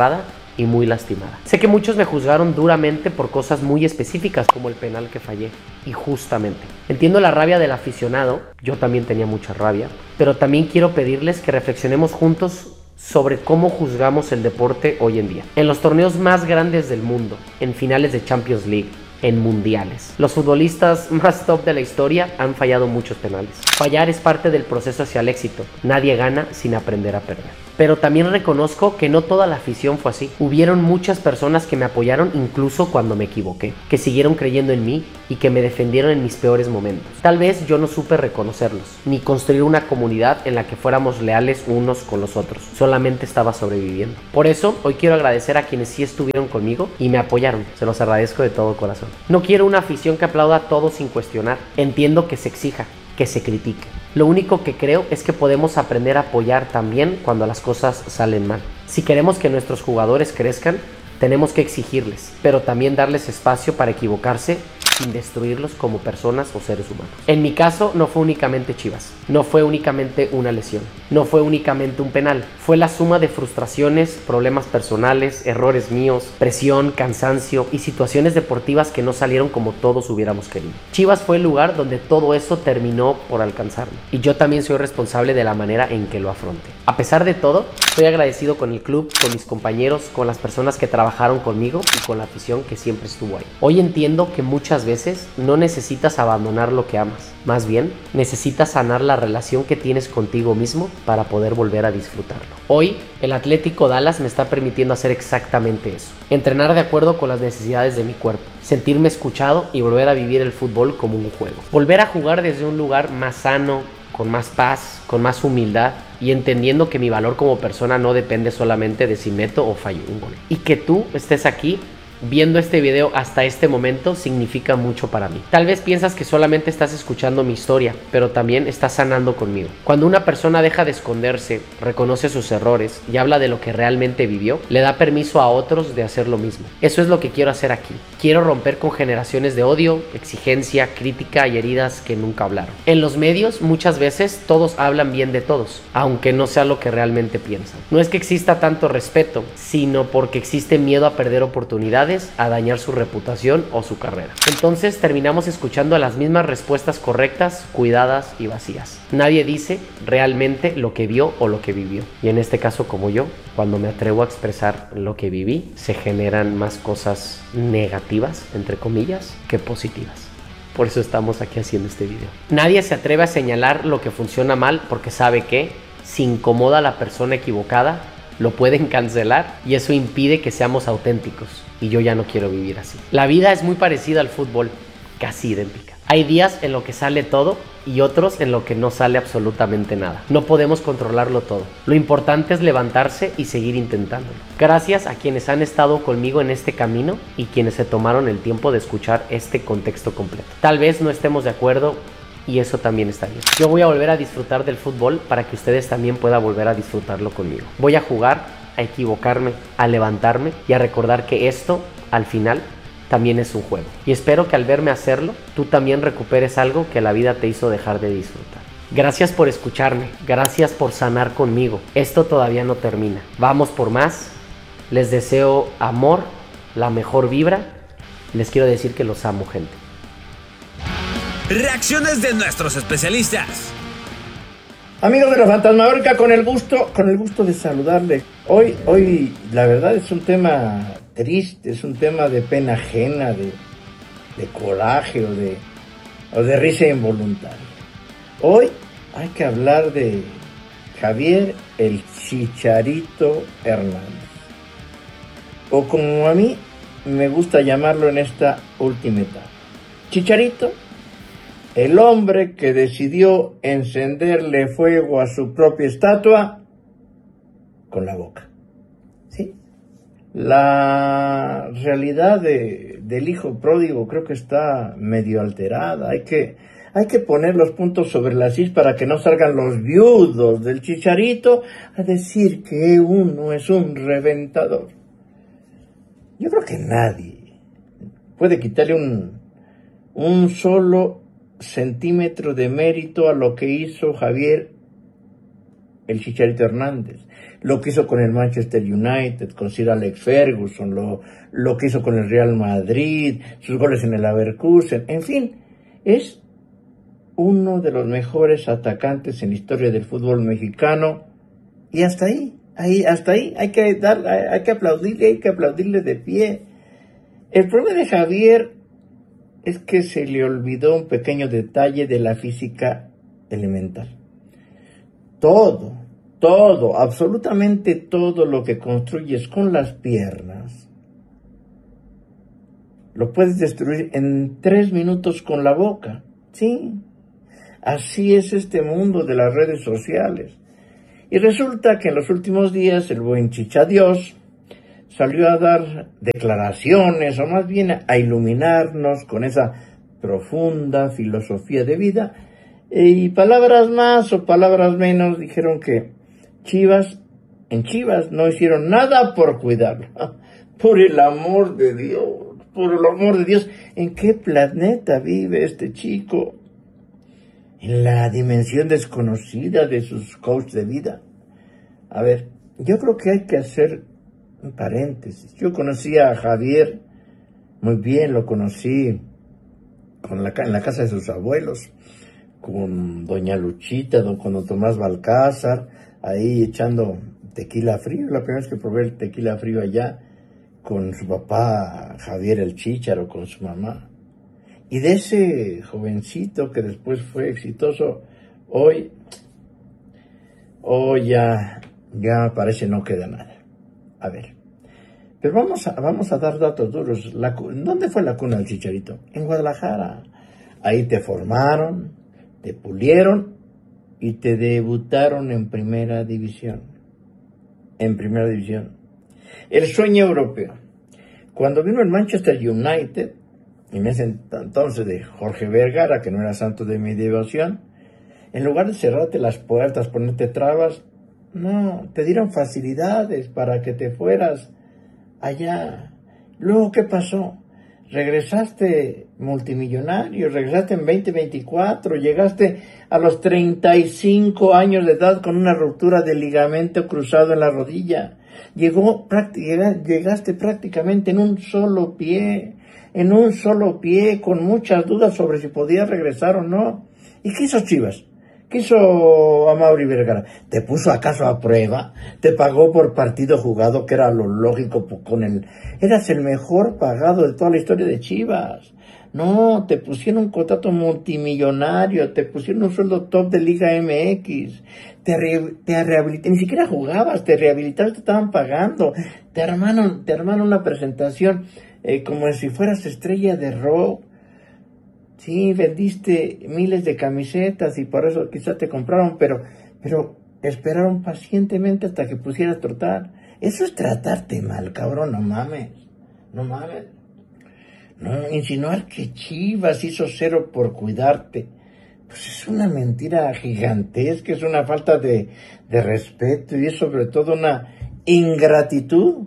y muy lastimada. Sé que muchos me juzgaron duramente por cosas muy específicas como el penal que fallé, y justamente. Entiendo la rabia del aficionado, yo también tenía mucha rabia, pero también quiero pedirles que reflexionemos juntos sobre cómo juzgamos el deporte hoy en día. En los torneos más grandes del mundo, en finales de Champions League, en mundiales, los futbolistas más top de la historia han fallado muchos penales. Fallar es parte del proceso hacia el éxito. Nadie gana sin aprender a perder. Pero también reconozco que no toda la afición fue así. Hubieron muchas personas que me apoyaron incluso cuando me equivoqué, que siguieron creyendo en mí y que me defendieron en mis peores momentos. Tal vez yo no supe reconocerlos, ni construir una comunidad en la que fuéramos leales unos con los otros. Solamente estaba sobreviviendo. Por eso, hoy quiero agradecer a quienes sí estuvieron conmigo y me apoyaron. Se los agradezco de todo corazón. No quiero una afición que aplauda a todo sin cuestionar. Entiendo que se exija, que se critique. Lo único que creo es que podemos aprender a apoyar también cuando las cosas salen mal. Si queremos que nuestros jugadores crezcan, tenemos que exigirles, pero también darles espacio para equivocarse sin destruirlos como personas o seres humanos. En mi caso no fue únicamente Chivas, no fue únicamente una lesión, no fue únicamente un penal, fue la suma de frustraciones, problemas personales, errores míos, presión, cansancio y situaciones deportivas que no salieron como todos hubiéramos querido. Chivas fue el lugar donde todo eso terminó por alcanzarme y yo también soy responsable de la manera en que lo afronte. A pesar de todo, estoy agradecido con el club, con mis compañeros, con las personas que trabajaron conmigo y con la afición que siempre estuvo ahí. Hoy entiendo que muchas veces no necesitas abandonar lo que amas, más bien necesitas sanar la relación que tienes contigo mismo para poder volver a disfrutarlo. Hoy, el Atlético Dallas me está permitiendo hacer exactamente eso, entrenar de acuerdo con las necesidades de mi cuerpo, sentirme escuchado y volver a vivir el fútbol como un juego. Volver a jugar desde un lugar más sano, con más paz, con más humildad y entendiendo que mi valor como persona no depende solamente de si meto o fallo un gol. Y que tú estés aquí viendo este video hasta este momento significa mucho para mí. Tal vez piensas que solamente estás escuchando mi historia, pero también estás sanando conmigo. Cuando una persona deja de esconderse, reconoce sus errores y habla de lo que realmente vivió, le da permiso a otros de hacer lo mismo. Eso es lo que quiero hacer aquí. Quiero romper con generaciones de odio, exigencia, crítica y heridas que nunca hablaron. En los medios muchas veces todos hablan bien de todos, aunque no sea lo que realmente piensan. No es que exista tanto respeto, sino porque existe miedo a perder oportunidades, a dañar su reputación o su carrera. Entonces terminamos escuchando las mismas respuestas correctas, cuidadas y vacías. Nadie dice realmente lo que vio o lo que vivió. Y en este caso, como yo, cuando me atrevo a expresar lo que viví, se generan más cosas negativas, entre comillas, que positivas. Por eso estamos aquí haciendo este video. Nadie se atreve a señalar lo que funciona mal porque sabe que si incomoda a la persona equivocada, lo pueden cancelar y eso impide que seamos auténticos. Y yo ya no quiero vivir así. La vida es muy parecida al fútbol, casi idéntica. Hay días en los que sale todo y otros en los que no sale absolutamente nada. No podemos controlarlo todo. Lo importante es levantarse y seguir intentándolo. Gracias a quienes han estado conmigo en este camino y quienes se tomaron el tiempo de escuchar este contexto completo. Tal vez no estemos de acuerdo y eso también está bien. Yo voy a volver a disfrutar del fútbol para que ustedes también puedan volver a disfrutarlo conmigo. Voy a jugar, a equivocarme, a levantarme y a recordar que esto, al final, también es un juego. Y espero que al verme hacerlo, tú también recuperes algo que la vida te hizo dejar de disfrutar. Gracias por escucharme, gracias por sanar conmigo. Esto todavía no termina. Vamos por más. Les deseo amor, la mejor vibra. Les quiero decir que los amo, gente. Reacciones de nuestros especialistas. Amigos de la Fantasmagórica, con el gusto, con el gusto de saludarle. Hoy, hoy, la verdad es un tema triste, es un tema de pena ajena, de, de coraje o de, o de risa involuntaria. Hoy hay que hablar de Javier el Chicharito Hernández, o como a mí me gusta llamarlo en esta última etapa, Chicharito. El hombre que decidió encenderle fuego a su propia estatua con la boca. ¿Sí? La realidad de, del hijo pródigo creo que está medio alterada. Hay que, hay que poner los puntos sobre las is para que no salgan los viudos del Chicharito a decir que uno es un reventador. Yo creo que nadie puede quitarle un, un solo centímetro de mérito a lo que hizo Javier el Chicharito Hernández, lo que hizo con el Manchester United, con Sir Alex Ferguson, lo, lo que hizo con el Real Madrid, sus goles en el Leverkusen, en fin, es uno de los mejores atacantes en la historia del fútbol mexicano, y hasta ahí, ahí hasta ahí, hay que dar, hay que aplaudirle, hay que aplaudirle de pie. El problema de Javier es que se le olvidó un pequeño detalle de la física elemental. Todo, todo, absolutamente todo lo que construyes con las piernas, lo puedes destruir en tres minutos con la boca. Sí, así es este mundo de las redes sociales. Y resulta que en los últimos días el buen Chichadios salió a dar declaraciones, o más bien a iluminarnos con esa profunda filosofía de vida, y palabras más o palabras menos dijeron que Chivas, en Chivas no hicieron nada por cuidarlo. Por el amor de Dios, por el amor de Dios, ¿en qué planeta vive este chico? En la dimensión desconocida de sus coaches de vida. A ver, yo creo que hay que hacer un paréntesis. Yo conocí a Javier muy bien, lo conocí con la, en la casa de sus abuelos, con doña Luchita, don, con don Tomás Balcázar, ahí echando tequila frío. La primera vez que probé el tequila frío allá, con su papá Javier el Chícharo, con su mamá. Y de ese jovencito que después fue exitoso, hoy, hoy ya, ya parece no queda nada. A ver, pero vamos a, vamos a dar datos duros. La, ¿Dónde fue la cuna del Chicharito? En Guadalajara. Ahí te formaron, te pulieron y te debutaron en primera división. En primera división. El sueño europeo. Cuando vino el Manchester United, en ese entonces de Jorge Vergara, que no era santo de mi devoción, en lugar de cerrarte las puertas, ponerte trabas, no, te dieron facilidades para que te fueras allá. Luego, ¿qué pasó? Regresaste multimillonario, regresaste en veinte veinticuatro, llegaste a los treinta y cinco años de edad con una ruptura del ligamento cruzado en la rodilla. Llegó, llegaste prácticamente en un solo pie, en un solo pie, con muchas dudas sobre si podías regresar o no. ¿Y qué hizo Chivas? ¿Qué hizo Amaury Vergara? ¿Te puso acaso a prueba? ¿Te pagó por partido jugado, que era lo lógico con el... Eras el mejor pagado de toda la historia de Chivas. No, te pusieron un contrato multimillonario, te pusieron un sueldo top de Liga M X, te, re, te rehabilitaron, ni siquiera jugabas, te rehabilitaron, te estaban pagando, te armaron, te armaron una presentación eh, como si fueras estrella de rock. Sí, vendiste miles de camisetas y por eso quizás te compraron, pero, pero esperaron pacientemente hasta que pusieras trotar. Eso es tratarte mal, cabrón, no mames, no mames. No, insinuar que Chivas hizo cero por cuidarte, pues es una mentira gigantesca, es una falta de, de respeto y es sobre todo una ingratitud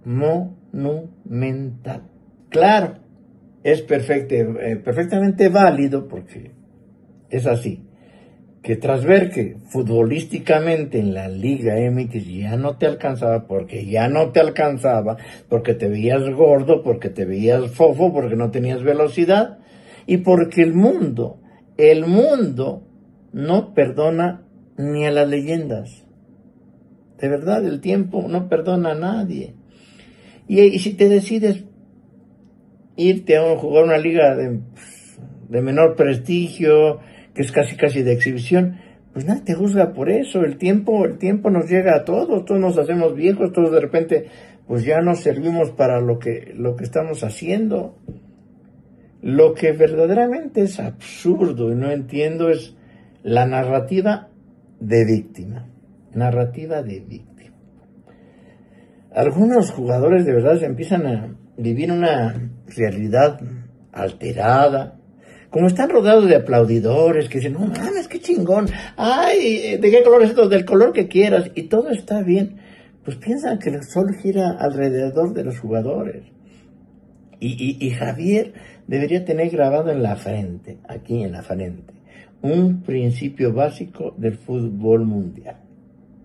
monumental. Claro, es perfecto, eh, perfectamente válido, porque es así, que tras ver que futbolísticamente en la Liga M X ya no te alcanzaba, porque ya no te alcanzaba, porque te veías gordo, porque te veías fofo, porque no tenías velocidad, y porque el mundo, el mundo no perdona ni a las leyendas. De verdad, el tiempo no perdona a nadie. Y, y si te decides irte a jugar una liga de, de menor prestigio, que es casi casi de exhibición, pues nadie te juzga por eso. El tiempo, el tiempo nos llega a todos, todos nos hacemos viejos, todos de repente pues ya nos servimos para lo que, lo que estamos haciendo. Lo que verdaderamente es absurdo y no entiendo es la narrativa de víctima. Narrativa de víctima. Algunos jugadores de verdad se empiezan a vivir una realidad alterada. Como están rodeados de aplaudidores que dicen, no mames, qué chingón, ay, ¿de qué color es esto? Del color que quieras, y todo está bien, pues piensan que el sol gira alrededor de los jugadores. Y, y, y Javier debería tener grabado en la frente, aquí en la frente, un principio básico del fútbol mundial.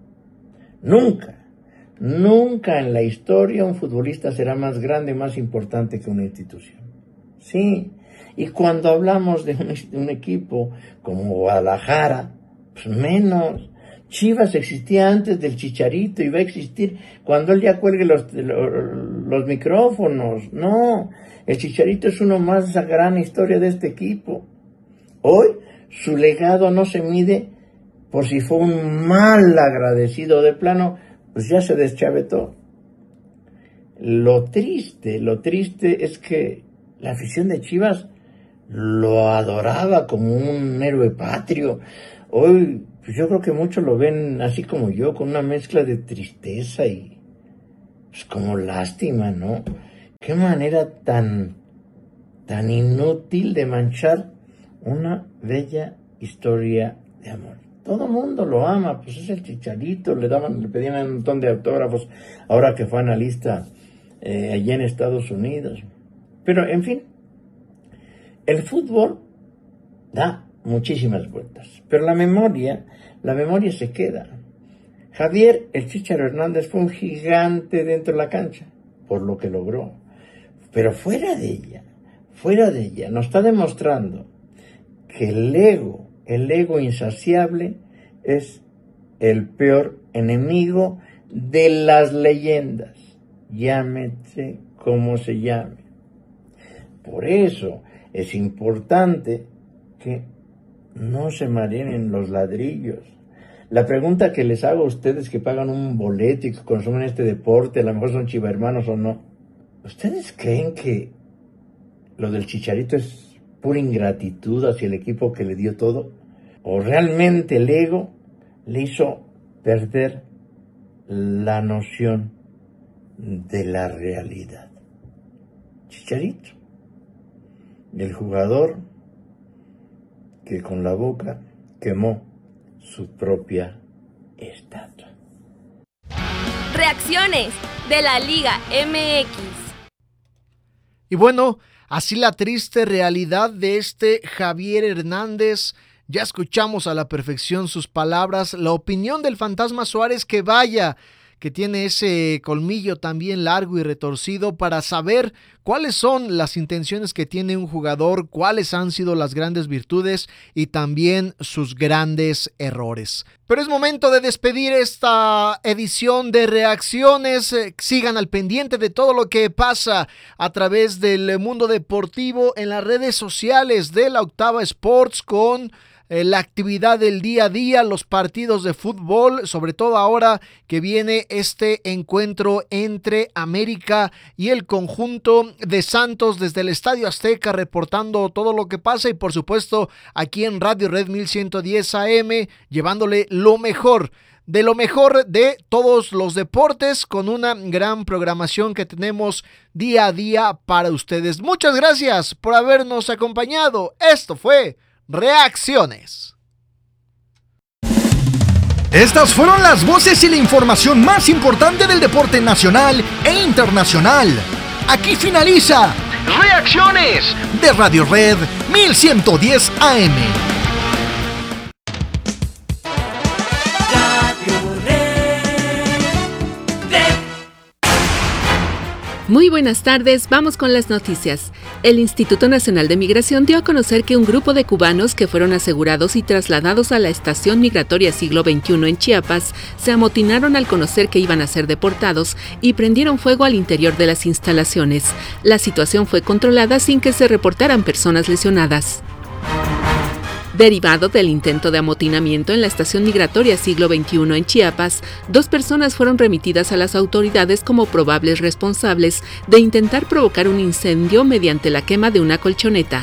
Nunca, nunca en la historia un futbolista será más grande, más importante que una institución. Sí, y cuando hablamos de un, de un equipo como Guadalajara, pues menos. Chivas existía antes del Chicharito y va a existir cuando él ya cuelgue los, los, los micrófonos. No, el Chicharito es uno más de esa gran historia de este equipo. Hoy su legado no se mide por si fue un mal agradecido de plano, pues ya se deschavetó. Lo triste, lo triste es que la afición de Chivas lo adoraba como un héroe patrio. Hoy pues yo creo que muchos lo ven así como yo, con una mezcla de tristeza y pues como lástima, ¿no? Qué manera tan, tan inútil de manchar una bella historia de amor. Todo mundo lo ama, pues es el Chicharito, le daban, le pedían un montón de autógrafos ahora que fue analista eh, allá en Estados Unidos. Pero, en fin, el fútbol da muchísimas vueltas, pero la memoria, la memoria se queda. Javier el Chícharo Hernández fue un gigante dentro de la cancha, por lo que logró, pero fuera de ella, fuera de ella, nos está demostrando que el ego, el ego insaciable es el peor enemigo de las leyendas, llámese como se llame. Por eso es importante que no se mareen los ladrillos. La pregunta que les hago a ustedes que pagan un boleto y que consumen este deporte, a lo mejor son chivermanos o no, ¿ustedes creen que lo del Chicharito es pura ingratitud hacia el equipo que le dio todo? ¿O realmente el ego le hizo perder la noción de la realidad? Chicharito, el jugador que con la boca quemó su propia estatua. Reacciones de la Liga M X. Y bueno, así la triste realidad de este Javier Hernández. Ya escuchamos a la perfección sus palabras, la opinión del Fantasma Suárez, que vaya, que tiene ese colmillo también largo y retorcido para saber cuáles son las intenciones que tiene un jugador, cuáles han sido las grandes virtudes y también sus grandes errores. Pero es momento de despedir esta edición de Reacciones. Sigan al pendiente de todo lo que pasa a través del mundo deportivo en las redes sociales de la Octava Sports con la actividad del día a día, los partidos de fútbol, sobre todo ahora que viene este encuentro entre América y el conjunto de Santos desde el Estadio Azteca, reportando todo lo que pasa y por supuesto aquí en Radio Red mil ciento diez A M, llevándole lo mejor de lo mejor de todos los deportes con una gran programación que tenemos día a día para ustedes. Muchas gracias por habernos acompañado. Esto fue Reacciones. Estas fueron las voces y la información más importante del deporte nacional e internacional. Aquí finaliza Reacciones de Radio Red mil ciento diez A M. Muy buenas tardes, vamos con las noticias. El Instituto Nacional de Migración dio a conocer que un grupo de cubanos que fueron asegurados y trasladados a la Estación Migratoria Siglo veintiuno en Chiapas se amotinaron al conocer que iban a ser deportados y prendieron fuego al interior de las instalaciones. La situación fue controlada sin que se reportaran personas lesionadas. Derivado del intento de amotinamiento en la Estación Migratoria Siglo veintiuno en Chiapas, dos personas fueron remitidas a las autoridades como probables responsables de intentar provocar un incendio mediante la quema de una colchoneta.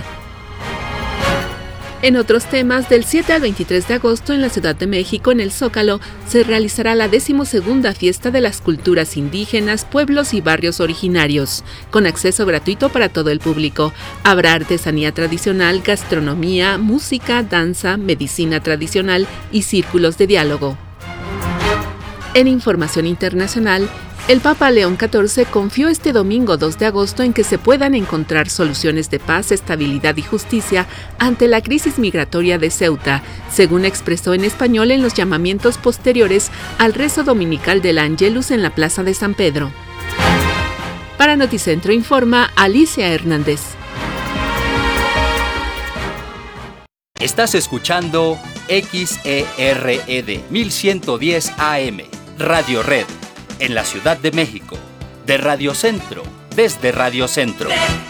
En otros temas, del siete al veintitrés de agosto en la Ciudad de México, en el Zócalo, se realizará la decimosegunda Fiesta de las Culturas Indígenas, Pueblos y Barrios Originarios, con acceso gratuito para todo el público. Habrá artesanía tradicional, gastronomía, música, danza, medicina tradicional y círculos de diálogo. En información internacional, El Papa León catorce confió este domingo dos de agosto en que se puedan encontrar soluciones de paz, estabilidad y justicia ante la crisis migratoria de Ceuta, según expresó en español en los llamamientos posteriores al rezo dominical del Angelus en la Plaza de San Pedro. Para Noticentro informa Alicia Hernández. Estás escuchando X E R E D mil ciento diez A M, Radio Red, en la Ciudad de México, de Radio Centro, desde Radio Centro.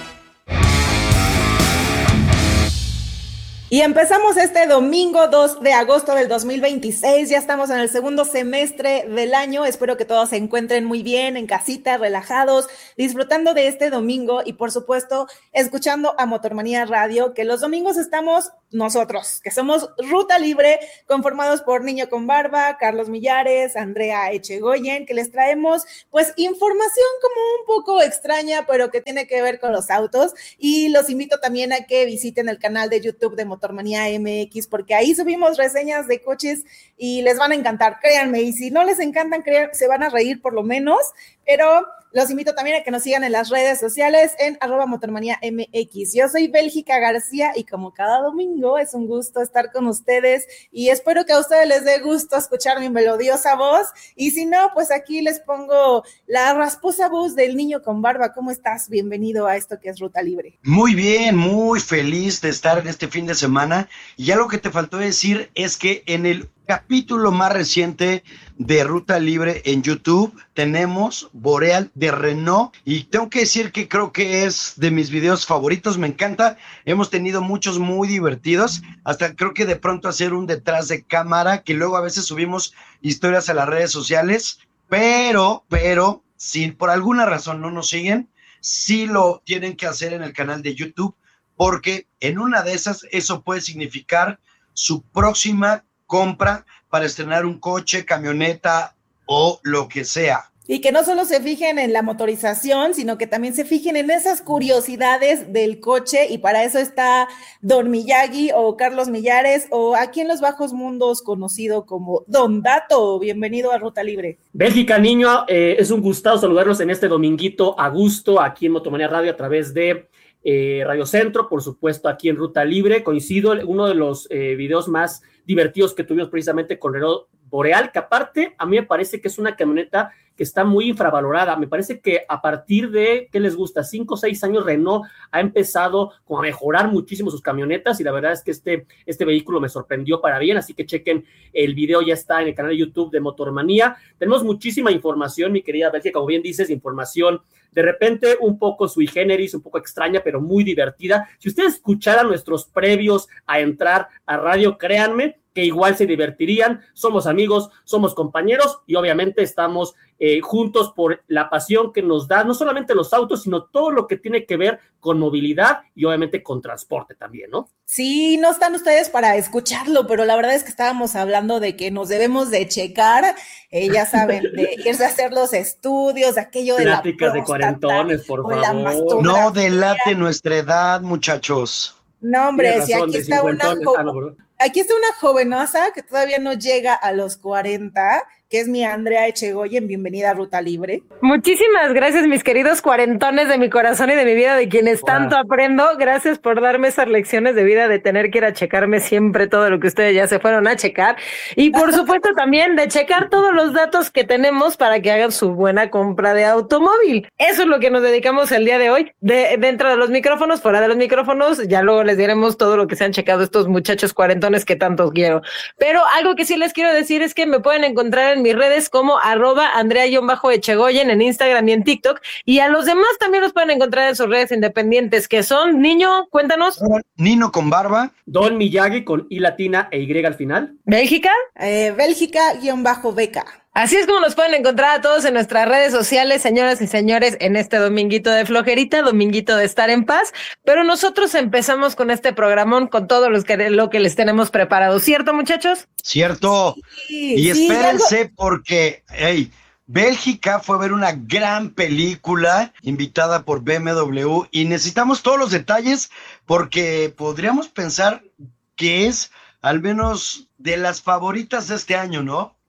Y empezamos este domingo dos de agosto del dos mil veintiséis, ya estamos en el segundo semestre del año, espero que todos se encuentren muy bien, en casita, relajados, disfrutando de este domingo y por supuesto escuchando a Motormanía Radio, que los domingos estamos nosotros, que somos Ruta Libre, conformados por Niño con Barba, Carlos Millares, Andrea Echegoyen, que les traemos pues información como un poco extraña, pero que tiene que ver con los autos, y los invito también a que visiten el canal de YouTube de Motormanía Motormanía M X, porque ahí subimos reseñas de coches y les van a encantar, créanme, y si no les encantan, créanme, se van a reír por lo menos, pero los invito también a que nos sigan en las redes sociales en arroba Motormanía M X. Yo soy Bélgica García y como cada domingo es un gusto estar con ustedes y espero que a ustedes les dé gusto escuchar mi melodiosa voz, y si no, pues aquí les pongo la rasposa voz del Niño con Barba. ¿Cómo estás? Bienvenido a esto que es Ruta Libre. Muy bien, muy feliz de estar en este fin de semana, y ya lo que te faltó decir es que en el capítulo más reciente de Ruta Libre en YouTube tenemos Boreal de Renault, y tengo que decir que creo que es de mis videos favoritos, me encanta, hemos tenido muchos muy divertidos, hasta creo que de pronto hacer un detrás de cámara, que luego a veces subimos historias a las redes sociales, pero, pero, si por alguna razón no nos siguen, sí lo tienen que hacer en el canal de YouTube, porque en una de esas eso puede significar su próxima compra para estrenar un coche, camioneta o lo que sea. Y que no solo se fijen en la motorización, sino que también se fijen en esas curiosidades del coche, y para eso está Don Miyagi o Carlos Millares, o aquí en los bajos mundos conocido como Don Dato. Bienvenido a Ruta Libre. Bélgica, niño, eh, es un gustazo saludarlos en este dominguito a gusto aquí en Motormanía Radio a través de Eh, Radio Centro, por supuesto aquí en Ruta Libre. Coincido, uno de los eh, videos más divertidos que tuvimos precisamente con Renault Boreal, que aparte a mí me parece que es una camioneta que está muy infravalorada. Me parece que a partir de, ¿qué les gusta? cinco o seis años, Renault ha empezado como a mejorar muchísimo sus camionetas, y la verdad es que este, este vehículo me sorprendió para bien, así que chequen el video, ya está en el canal de YouTube de Motormanía. Tenemos muchísima información, mi querida Bélgica, como bien dices, información de repente un poco sui generis, un poco extraña, pero muy divertida. Si ustedes escucharan nuestros previos a entrar a radio, créanme que igual se divertirían. Somos amigos, somos compañeros y obviamente estamos eh, juntos por la pasión que nos da no solamente los autos, sino todo lo que tiene que ver con movilidad y obviamente con transporte también, ¿no? Sí, no están ustedes para escucharlo, pero la verdad es que estábamos hablando de que nos debemos de checar, eh, ya saben, de irse a hacer los estudios, de aquello de Pláticas la de cuarentones, por favor. No delate nuestra edad, muchachos. No, hombre, Tienes si razón, aquí de está una cincuentones. jo- Ah, no, perdón. aquí está una jovenaza que todavía no llega a los cuarenta, que es mi Andrea Echegoyen. Bienvenida a Ruta Libre. Muchísimas gracias, mis queridos cuarentones de mi corazón y de mi vida, de quienes wow. tanto aprendo. Gracias por darme esas lecciones de vida, de tener que ir a checarme siempre todo lo que ustedes ya se fueron a checar. Y por supuesto también de checar todos los datos que tenemos para que hagan su buena compra de automóvil. Eso es lo que nos dedicamos el día de hoy. De, dentro de los micrófonos, fuera de los micrófonos, ya luego les diremos todo lo que se han checado estos muchachos cuarentones que tantos quiero. Pero algo que sí les quiero decir es que me pueden encontrar en mis redes como arroba Andrea-Echegoyen en Instagram y en TikTok, y a los demás también los pueden encontrar en sus redes independientes, que son, Niño, cuéntanos. Nino con Barba. Don Miyagi con I latina e Y al final. Bélgica. Eh, Bélgica-Beca. Así es como nos pueden encontrar a todos en nuestras redes sociales, señoras y señores, en este dominguito de flojerita, dominguito de estar en paz, pero nosotros empezamos con este programón con todo los que, lo que les tenemos preparado, ¿cierto, muchachos? Cierto, sí, y sí, espérense algo... porque, hey, Bélgica fue a ver una gran película invitada por B M W y necesitamos todos los detalles porque podríamos pensar que es al menos de las favoritas de este año, ¿no?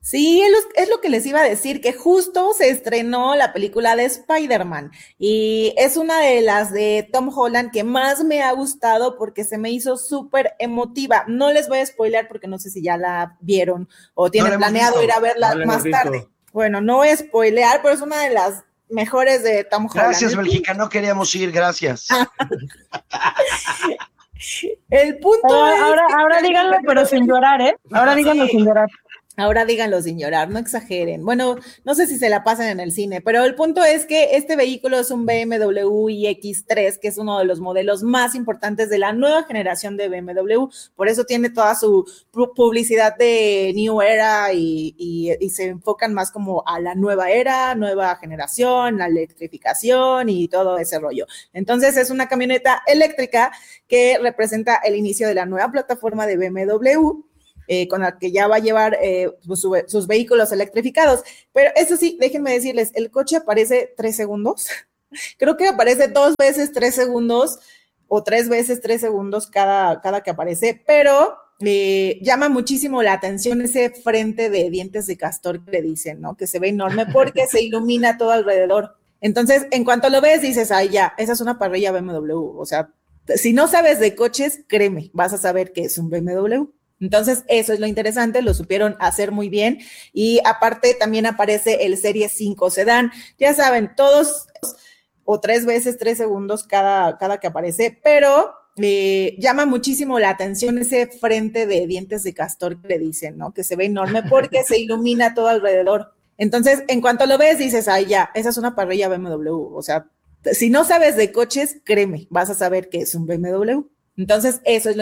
Sí, es lo, es lo que les iba a decir, que justo se estrenó la película de Spider-Man y es una de las de Tom Holland que más me ha gustado porque se me hizo súper emotiva. No les voy a spoilear porque no sé si ya la vieron o tienen no planeado ir a verla no más tarde. Bueno, no voy a spoilear, pero es una de las mejores de Tom Holland. Gracias, Bélgica, no queríamos ir, gracias. El punto ahora, es ahora, que ahora díganlo, pero sin llorar, ¿eh? Ahora díganlo sí. sin llorar. Ahora díganlo sin llorar, no exageren. Bueno, no sé si se la pasan en el cine, pero el punto es que este vehículo es un B M W i X tres, que es uno de los modelos más importantes de la nueva generación de B M W. Por eso tiene toda su publicidad de New Era y, y, y se enfocan más como a la nueva era, nueva generación, la electrificación y todo ese rollo. Entonces es una camioneta eléctrica que representa el inicio de la nueva plataforma de B M W. Eh, con la que ya va a llevar eh, su, sus vehículos electrificados. Pero eso sí, déjenme decirles, el coche aparece tres segundos. Creo que aparece dos veces tres segundos o tres veces tres segundos cada, cada que aparece, pero eh, llama muchísimo la atención ese frente de dientes de castor que le dicen, ¿no? Que se ve enorme porque se ilumina todo alrededor. Entonces, en cuanto lo ves, dices, ay, ya, esa es una parrilla B M W. O sea, si no sabes de coches, créeme, vas a saber que es un B M W. Entonces, eso es lo interesante, lo supieron hacer muy bien y aparte también aparece el Serie cinco Sedán. Ya saben, todos o tres veces tres segundos cada, cada que aparece, pero eh, llama muchísimo la atención ese frente de dientes de castor que le dicen, ¿no? Que se ve enorme porque se ilumina todo alrededor. Entonces, en cuanto lo ves, dices, ay, ya, esa es una parrilla B M W. O sea, si no sabes de coches, créeme, vas a saber que es un B M W. Entonces, eso es lo